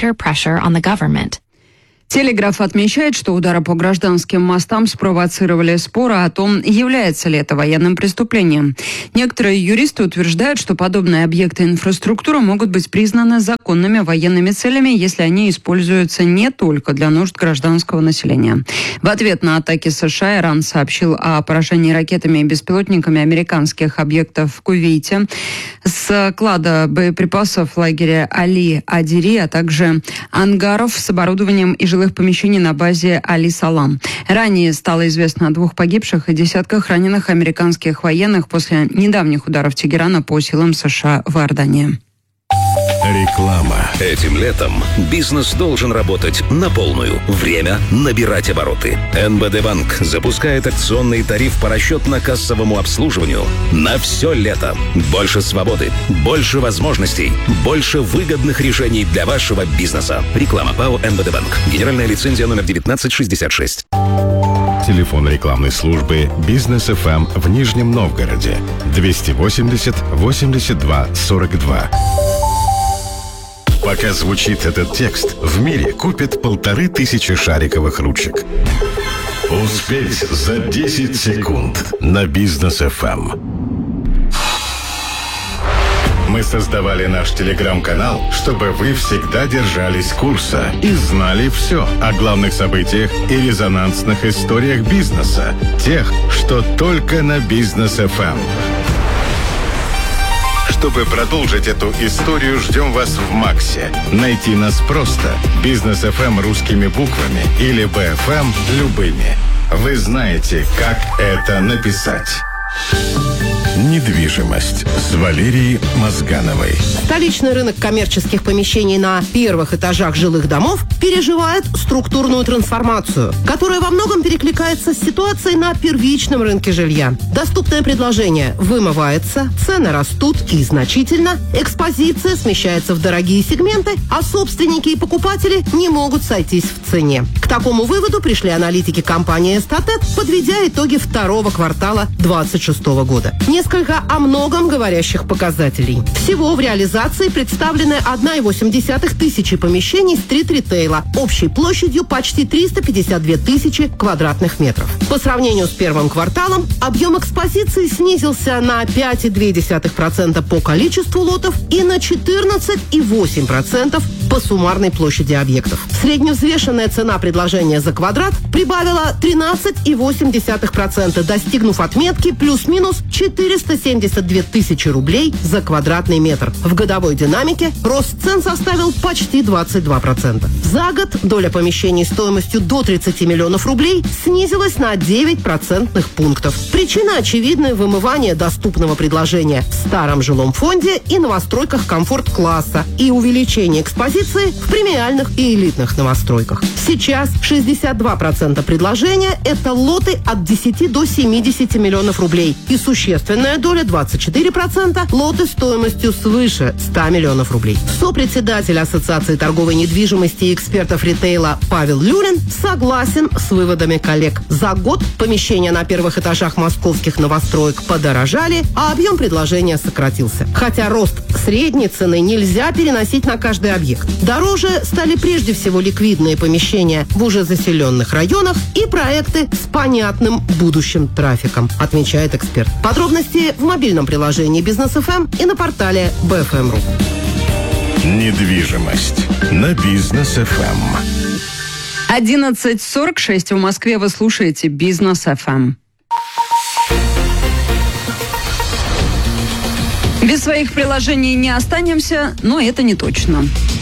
Телеграф отмечает, что удары по гражданским мостам спровоцировали споры о том, является ли это военным преступлением. Некоторые юристы утверждают, что подобные объекты инфраструктуры могут быть признаны законными военными целями, если они используются не только для нужд гражданского населения. В ответ на атаки США Иран сообщил о поражении ракетами и беспилотниками американских объектов в Кувейте, склада боеприпасов лагеря Али-Адири, а также ангаров с оборудованием и жилых помещений на базе Али-Салам. Ранее стало известно о 2 погибших и десятках раненых американских военных после недавних ударов Тегерана по силам США в Иордании. Реклама. Этим летом бизнес должен работать на полную. Время набирать обороты. НБД Банк запускает акционный тариф по расчетно-кассовому обслуживанию на все лето. Больше свободы, больше возможностей, больше выгодных решений для вашего бизнеса. Реклама ПАО НБД Банк. Генеральная лицензия номер 1966. Телефон рекламной службы «Бизнес ФМ» в Нижнем Новгороде 280 82 42. Пока звучит этот текст, в мире купят 1500 шариковых ручек. Успеть за 10 секунд на Бизнес ФМ. Мы создавали наш телеграм-канал, чтобы вы всегда держались курса и знали все о главных событиях и резонансных историях бизнеса. Тех, что только на Бизнес ФМ. Чтобы продолжить эту историю, ждем вас в Максе. Найти нас просто. Бизнес ФМ русскими буквами или БФМ любыми. Вы знаете, как это написать. Недвижимость с Валерией Мозгановой. Столичный рынок коммерческих помещений на первых этажах жилых домов переживает структурную трансформацию, которая во многом перекликается с ситуацией на первичном рынке жилья. Доступное предложение вымывается, цены растут и значительно, экспозиция смещается в дорогие сегменты, а собственники и покупатели не могут сойтись в цене. К такому выводу пришли аналитики компании «Эстатет», подведя итоги второго квартала 2026 года. Несколько о многом говорящих показателей. Всего в реализации представлены 1,8 тысячи помещений стрит-ритейла общей площадью почти 352 тысячи квадратных метров. По сравнению с первым кварталом объем экспозиции снизился на 5,2% по количеству лотов и на 14,8% по суммарной площади объектов. Средневзвешенная цена предложения за квадрат прибавила 13,8%, достигнув отметки плюс-минус 472 тысячи рублей за квадратный метр. В годовой динамике рост цен составил почти 22%. За год доля помещений стоимостью до 30 миллионов рублей снизилась на 9 процентных пунктов. Причина очевидная: вымывание доступного предложения в старом жилом фонде и новостройках комфорт-класса и увеличение экспозиции в премиальных и элитных новостройках. Сейчас 62% предложения – это лоты от 10 до 70 миллионов рублей и существенная доля 24% лоты стоимостью свыше 100 миллионов рублей. Сопредседатель Ассоциации торговой недвижимости и экспертов ритейла Павел Люрин согласен с выводами коллег. За год помещения на первых этажах московских новостроек подорожали, а объем предложения сократился. Хотя рост средней цены нельзя переносить на каждый объект. Дороже стали прежде всего ликвидные помещения в уже заселенных районах и проекты с понятным будущим трафиком, отмечает эксперт. Подробности в мобильном приложении «Бизнес ФМ» и на портале BFM.ru. Недвижимость на Бизнес ФМ. 11:46 в Москве. Вы слушаете «Бизнес ФМ». Без своих приложений не останемся, но это не точно.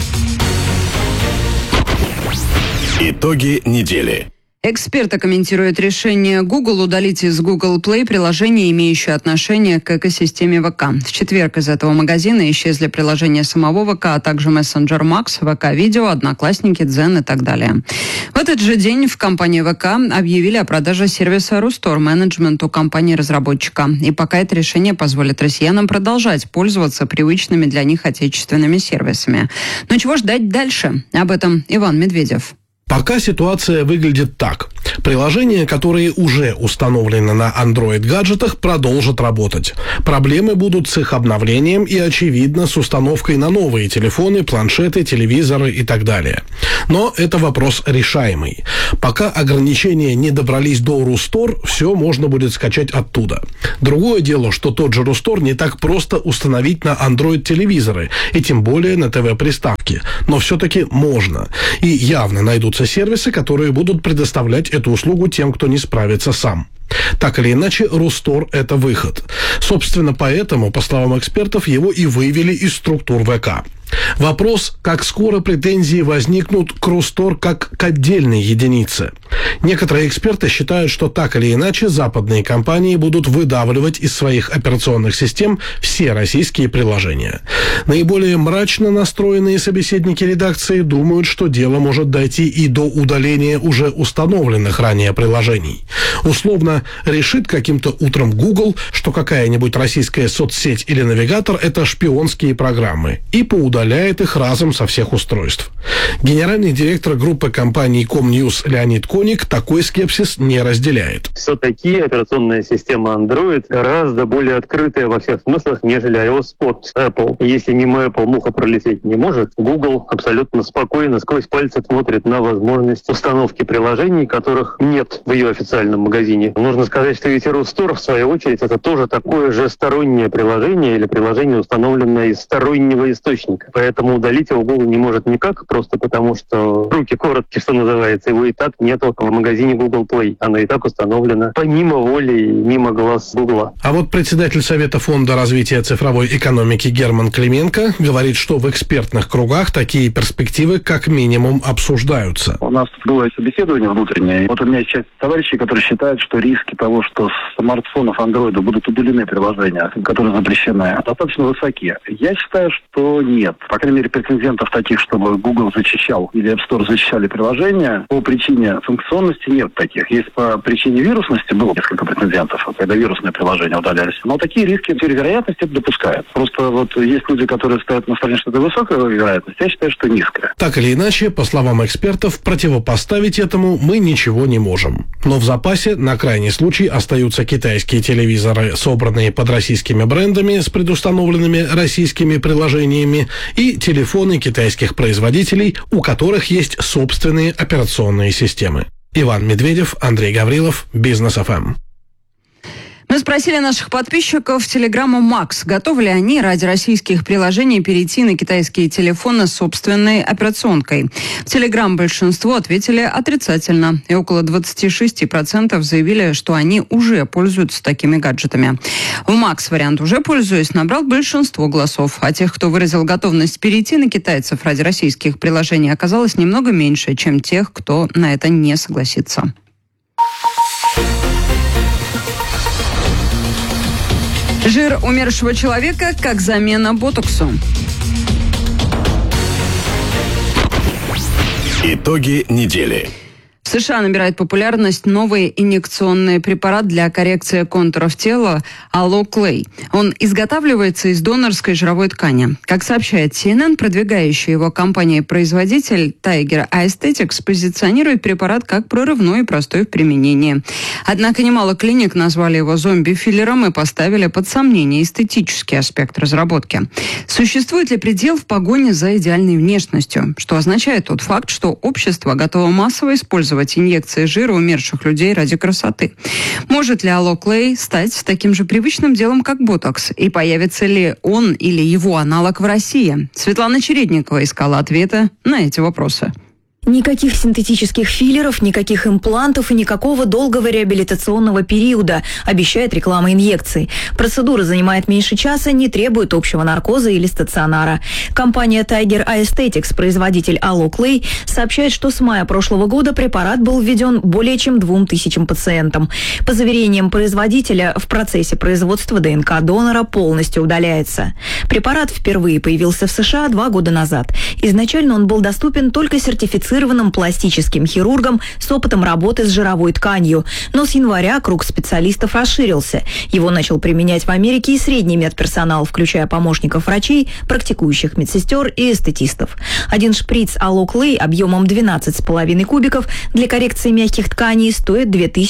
Итоги недели. Эксперты комментируют решение Google удалить из Google Play приложения, имеющие отношение к экосистеме ВК. В четверг из этого магазина исчезли приложения самого ВК, а также Messenger Max, ВК-видео, Одноклассники, Дзен и так далее. В этот же день в компании ВК объявили о продаже сервиса Рустор менеджменту компании-разработчика. И пока это решение позволит россиянам продолжать пользоваться привычными для них отечественными сервисами. Но чего ждать дальше? Об этом Иван Медведев. Пока ситуация выглядит так. Приложения, которые уже установлены на Android-гаджетах, продолжат работать. Проблемы будут с их обновлением и, очевидно, с установкой на новые телефоны, планшеты, телевизоры и так далее. Но это вопрос решаемый. Пока ограничения не добрались до Рустор, все можно будет скачать оттуда. Другое дело, что тот же Рустор не так просто установить на Android-телевизоры, и тем более на ТВ-приставки. Но все-таки можно. И явно найдутся сервисы, которые будут предоставлять эту услугу тем, кто не справится сам. Так или иначе, Рустор – это выход. Собственно, поэтому, по словам экспертов, его и вывели из структур ВК. Вопрос, как скоро претензии возникнут к Рустор как к отдельной единице. Некоторые эксперты считают, что так или иначе западные компании будут выдавливать из своих операционных систем все российские приложения. Наиболее мрачно настроенные собеседники редакции думают, что дело может дойти и до удаления уже установленных ранее приложений. Условно, решит каким-то утром Google, что какая-нибудь российская соцсеть или навигатор – это шпионские программы, и поудаляет их разом со всех устройств. Генеральный директор группы компаний Комньюз Леонид Коник такой скепсис не разделяет. Все-таки операционная система Android гораздо более открытая во всех смыслах, нежели iOS от Apple. Если мимо Apple муха пролететь не может, Google абсолютно спокойно сквозь пальцы смотрит на возможность установки приложений, которых нет в ее официальном магазине. Нужно сказать, что ведь Рустор, в свою очередь, это тоже такое же стороннее приложение или приложение, установленное из стороннего источника. Поэтому удалить его Google не может никак, просто потому что руки коротки, что называется, его и так нету в магазине Google Play. Оно и так установлено помимо воли и мимо глаз Google. А вот председатель Совета фонда развития цифровой экономики Герман Клименко говорит, что в экспертных кругах такие перспективы как минимум обсуждаются. У нас было собеседование внутреннее. Вот у меня есть часть товарищей, которые считают, что риски того, что с смартфонов Android будут удалены приложения, которые запрещены, достаточно высоки. Я считаю, что нет. По крайней мере, претендентов таких, чтобы Google защищал или App Store защищали приложения, по причине функционности нет таких. Есть по причине вирусности было несколько претендентов, когда вирусные приложения удалялись. Но такие риски, в теории вероятности, это допускают. Просто вот есть люди, которые ставят на стороне, что это высокая вероятность, я считаю, что низкая. Так или иначе, по словам экспертов, противопоставить этому мы ничего не можем. Но в запасе на крайний случай остаются китайские телевизоры, собранные под российскими брендами с предустановленными российскими приложениями, и телефоны китайских производителей, у которых есть собственные операционные системы. Иван Медведев, Андрей Гаврилов, Бизнес ФМ. Мы спросили наших подписчиков в Телеграму Макс, готовы ли они ради российских приложений перейти на китайские телефоны с собственной операционкой. В Телеграм большинство ответили отрицательно, и около 26% заявили, что они уже пользуются такими гаджетами. В Макс вариант «уже пользуюсь» набрал большинство голосов, а тех, кто выразил готовность перейти на китайцев ради российских приложений, оказалось немного меньше, чем тех, кто на это не согласится. Жир умершего человека как замена ботоксу. Итоги недели. В США набирает популярность новый инъекционный препарат для коррекции контуров тела Allo-Clay. Он изготавливается из донорской жировой ткани. Как сообщает CNN, продвигающая его компания-производитель Tiger Aesthetics позиционирует препарат как прорывной и простой в применении. Однако немало клиник назвали его зомби-филлером и поставили под сомнение эстетический аспект разработки. Существует ли предел в погоне за идеальной внешностью? Что означает тот факт, что общество готово массово использовать инъекции жира умерших людей ради красоты. Может ли Allo-Clay стать таким же привычным делом, как ботокс? И появится ли он или его аналог в России? Светлана Чередникова искала ответы на эти вопросы. Никаких синтетических филлеров, никаких имплантов и никакого долгого реабилитационного периода, обещает реклама инъекций. Процедура занимает меньше часа, не требует общего наркоза или стационара. Компания Tiger Aesthetics, производитель Allo-Clay, сообщает, что с мая прошлого года препарат был введен более чем 2000 пациентам. По заверениям производителя, в процессе производства ДНК донора полностью удаляется. Препарат впервые появился в США 2 года назад. Изначально он был доступен только сертифицированным пластическим хирургам с опытом работы с жировой тканью. Но с января круг специалистов расширился. Его начал применять в Америке и средний медперсонал, включая помощников врачей, практикующих медсестер и эстетистов. Один шприц Allo-Clay объемом 12,5 кубиков для коррекции мягких тканей стоит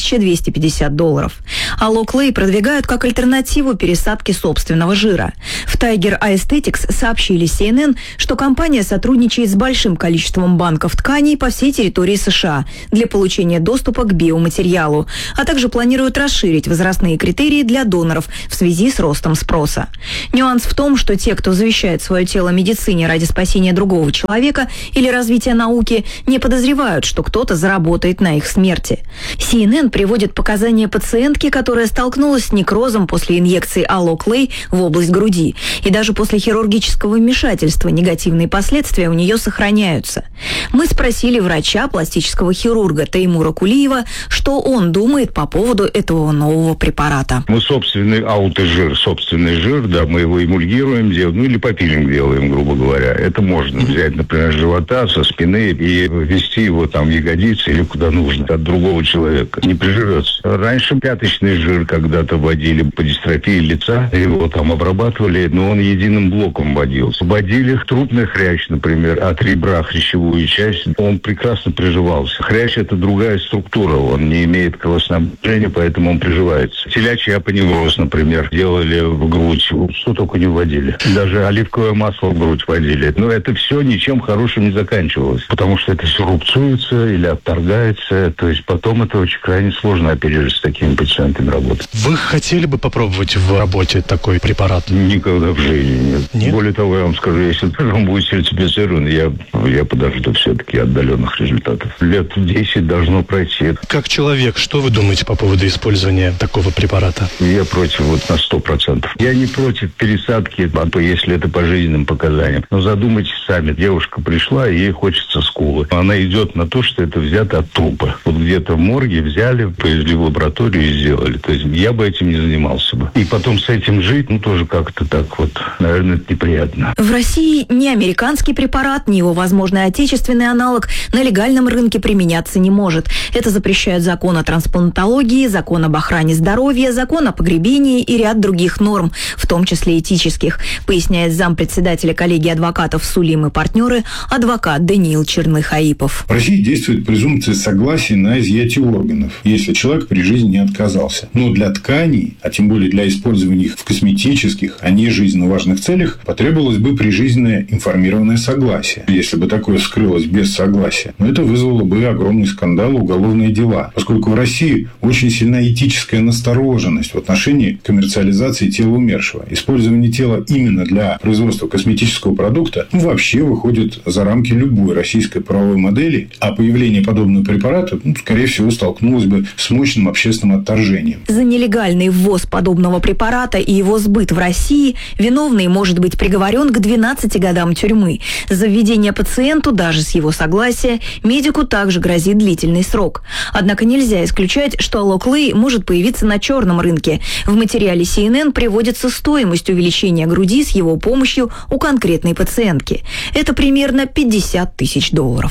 $2250. Allo-Clay продвигают как альтернативу пересадке собственного жира. В Tiger Aesthetics сообщили CNN, что компания сотрудничает с большим количеством банков тканей по всей территории США для получения доступа к биоматериалу, а также планируют расширить возрастные критерии для доноров в связи с ростом спроса. Нюанс в том, что те, кто завещает свое тело медицине ради спасения другого человека или развития науки, не подозревают, что кто-то заработает на их смерти. CNN приводит показания пациентки, которая столкнулась с некрозом после инъекции Allo-Clay в область груди. И даже после хирургического вмешательства негативные последствия у нее сохраняются. Мы спросили врача, пластического хирурга Теймура Кулиева, что он думает по поводу этого нового препарата. Мы собственный собственный жир, да, мы его эмульгируем, или попилинг делаем, грубо говоря. Это можно взять, например, с живота, со спины и ввести его там в ягодицы или куда нужно от другого человека. Не приживется. Раньше пяточный жир когда-то вводили по дистрофии лица, его там обрабатывали, но он единым блоком вводился. Вводили трупный хрящ, например, от ребра хрящевую часть, он прекрасно приживался. Хрящ – это другая структура, он не имеет кровоснабжения, поэтому он приживается. Телячий апоневроз, например, делали в грудь, что только не вводили. Даже оливковое масло в грудь вводили. Но это все ничем хорошим не заканчивалось, потому что это все рубцуется или отторгается, то есть потом это очень крайне сложно оперировать с такими пациентами работать. Вы хотели бы попробовать в работе такой препарат? Никогда в жизни нет. Нет? Более того, я вам скажу, если он будет сертифицирован, я подожду все-таки отдаленных результатов. Лет 10 должно пройти. Как человек, что вы думаете по поводу использования такого препарата? Я против на 100%. Я не против пересадки, если это по жизненным показаниям. Но задумайтесь сами. Девушка пришла, и ей хочется скулы. Она идет на то, что это взято от трупа. Вот где-то в морге взяли, повезли в лабораторию и сделали. То есть я бы этим не занимался бы. И потом с этим жить, тоже как-то так вот, наверное, это неприятно. В России ни американский препарат, ни его возможный отечественный аналог на легальном рынке применяться не может. Это запрещают закон о трансплантологии, закон об охране здоровья, закон о погребении и ряд других норм, в том числе этических, поясняет зампредседателя коллегии адвокатов «Сулим и партнеры» адвокат Даниил Черных-Аипов. В России действует презумпция согласия на изъятие органов, если человек при жизни не отказался. Но для тканей, а тем более для использования их в косметических, а не жизненно важных целях, потребовалось бы прижизненное информированное согласие. Если бы такое вскрылось без согласия, но это вызвало бы огромный скандал и уголовные дела, поскольку в России очень сильна этическая настороженность в отношении коммерциализации тела умершего. Использование тела именно для производства косметического продукта вообще выходит за рамки любой российской правовой модели, а появление подобного препарата, скорее всего, столкнулось бы с мощным общественным отторжением. За нелегальный ввоз подобного препарата и его сбыт в России виновный может быть приговорен к 12 годам тюрьмы. За введение пациенту, даже с его согласия, медику также грозит длительный срок. Однако нельзя исключать, что Allo-Clay может появиться на черном рынке. В материале CNN приводится стоимость увеличения груди с его помощью у конкретной пациентки. Это примерно $50 000.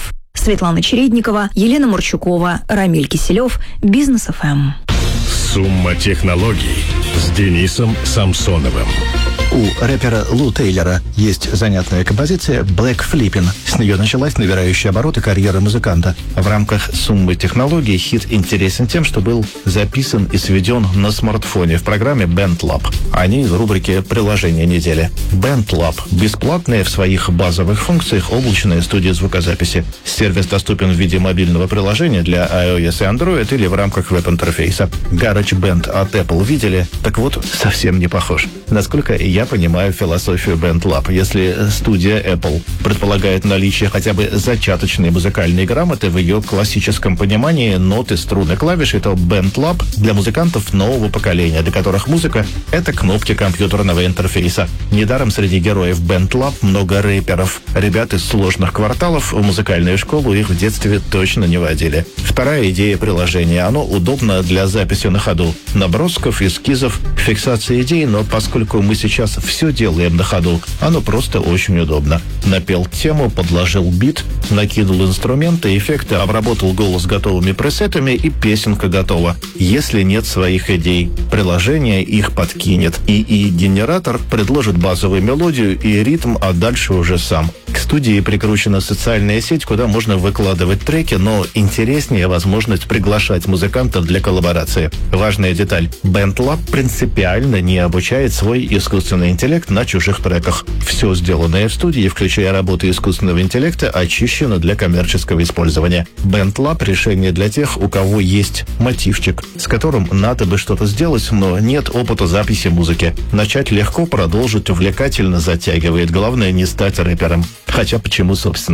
Светлана Чередникова, Елена Мурчукова, Рамиль Киселев, Бизнес ФМ. Сумма технологий с Денисом Самсоновым. У рэпера Лу Тейлора есть занятная композиция «Black Flippin'». С нее началась набирающая обороты карьера музыканта. В рамках «Суммы технологий» хит интересен тем, что был записан и сведен на смартфоне в программе BandLab. Они в рубрике «Приложение недели». BandLab – бесплатная в своих базовых функциях облачная студия звукозаписи. Сервис доступен в виде мобильного приложения для iOS и Android или в рамках веб-интерфейса. GarageBand от Apple видели? Так вот, совсем не похож. Насколько я понимаю философию BandLab. Если студия Apple предполагает наличие хотя бы зачаточной музыкальной грамоты в ее классическом понимании ноты, струны, клавиши, то BandLab для музыкантов нового поколения, для которых музыка — это кнопки компьютерного интерфейса. Недаром среди героев BandLab много рэперов. Ребят из сложных кварталов в музыкальную школу их в детстве точно не водили. Вторая идея приложения. Оно удобно для записи на ходу. Набросков, эскизов, фиксации идей, но поскольку мы сейчас все делаем на ходу, оно просто очень удобно. Напел тему, подложил бит, накинул инструменты, эффекты, обработал голос готовыми пресетами, и песенка готова. Если нет своих идей, приложение их подкинет. ИИ-генератор предложит базовую мелодию и ритм, а дальше уже сам. К студии прикручена социальная сеть, куда можно выкладывать треки, но интереснее возможность приглашать музыкантов для коллаборации. Важная деталь. BandLab принципиально не обучает свой искусственный интеллект на чужих треках. Все сделанное в студии, включая работы искусственного интеллекта, очищено для коммерческого использования. BandLab — решение для тех, у кого есть мотивчик, с которым надо бы что-то сделать, но нет опыта записи музыки. Начать легко, продолжить увлекательно затягивает. Главное — не стать рэпером. Хотя почему, собственно?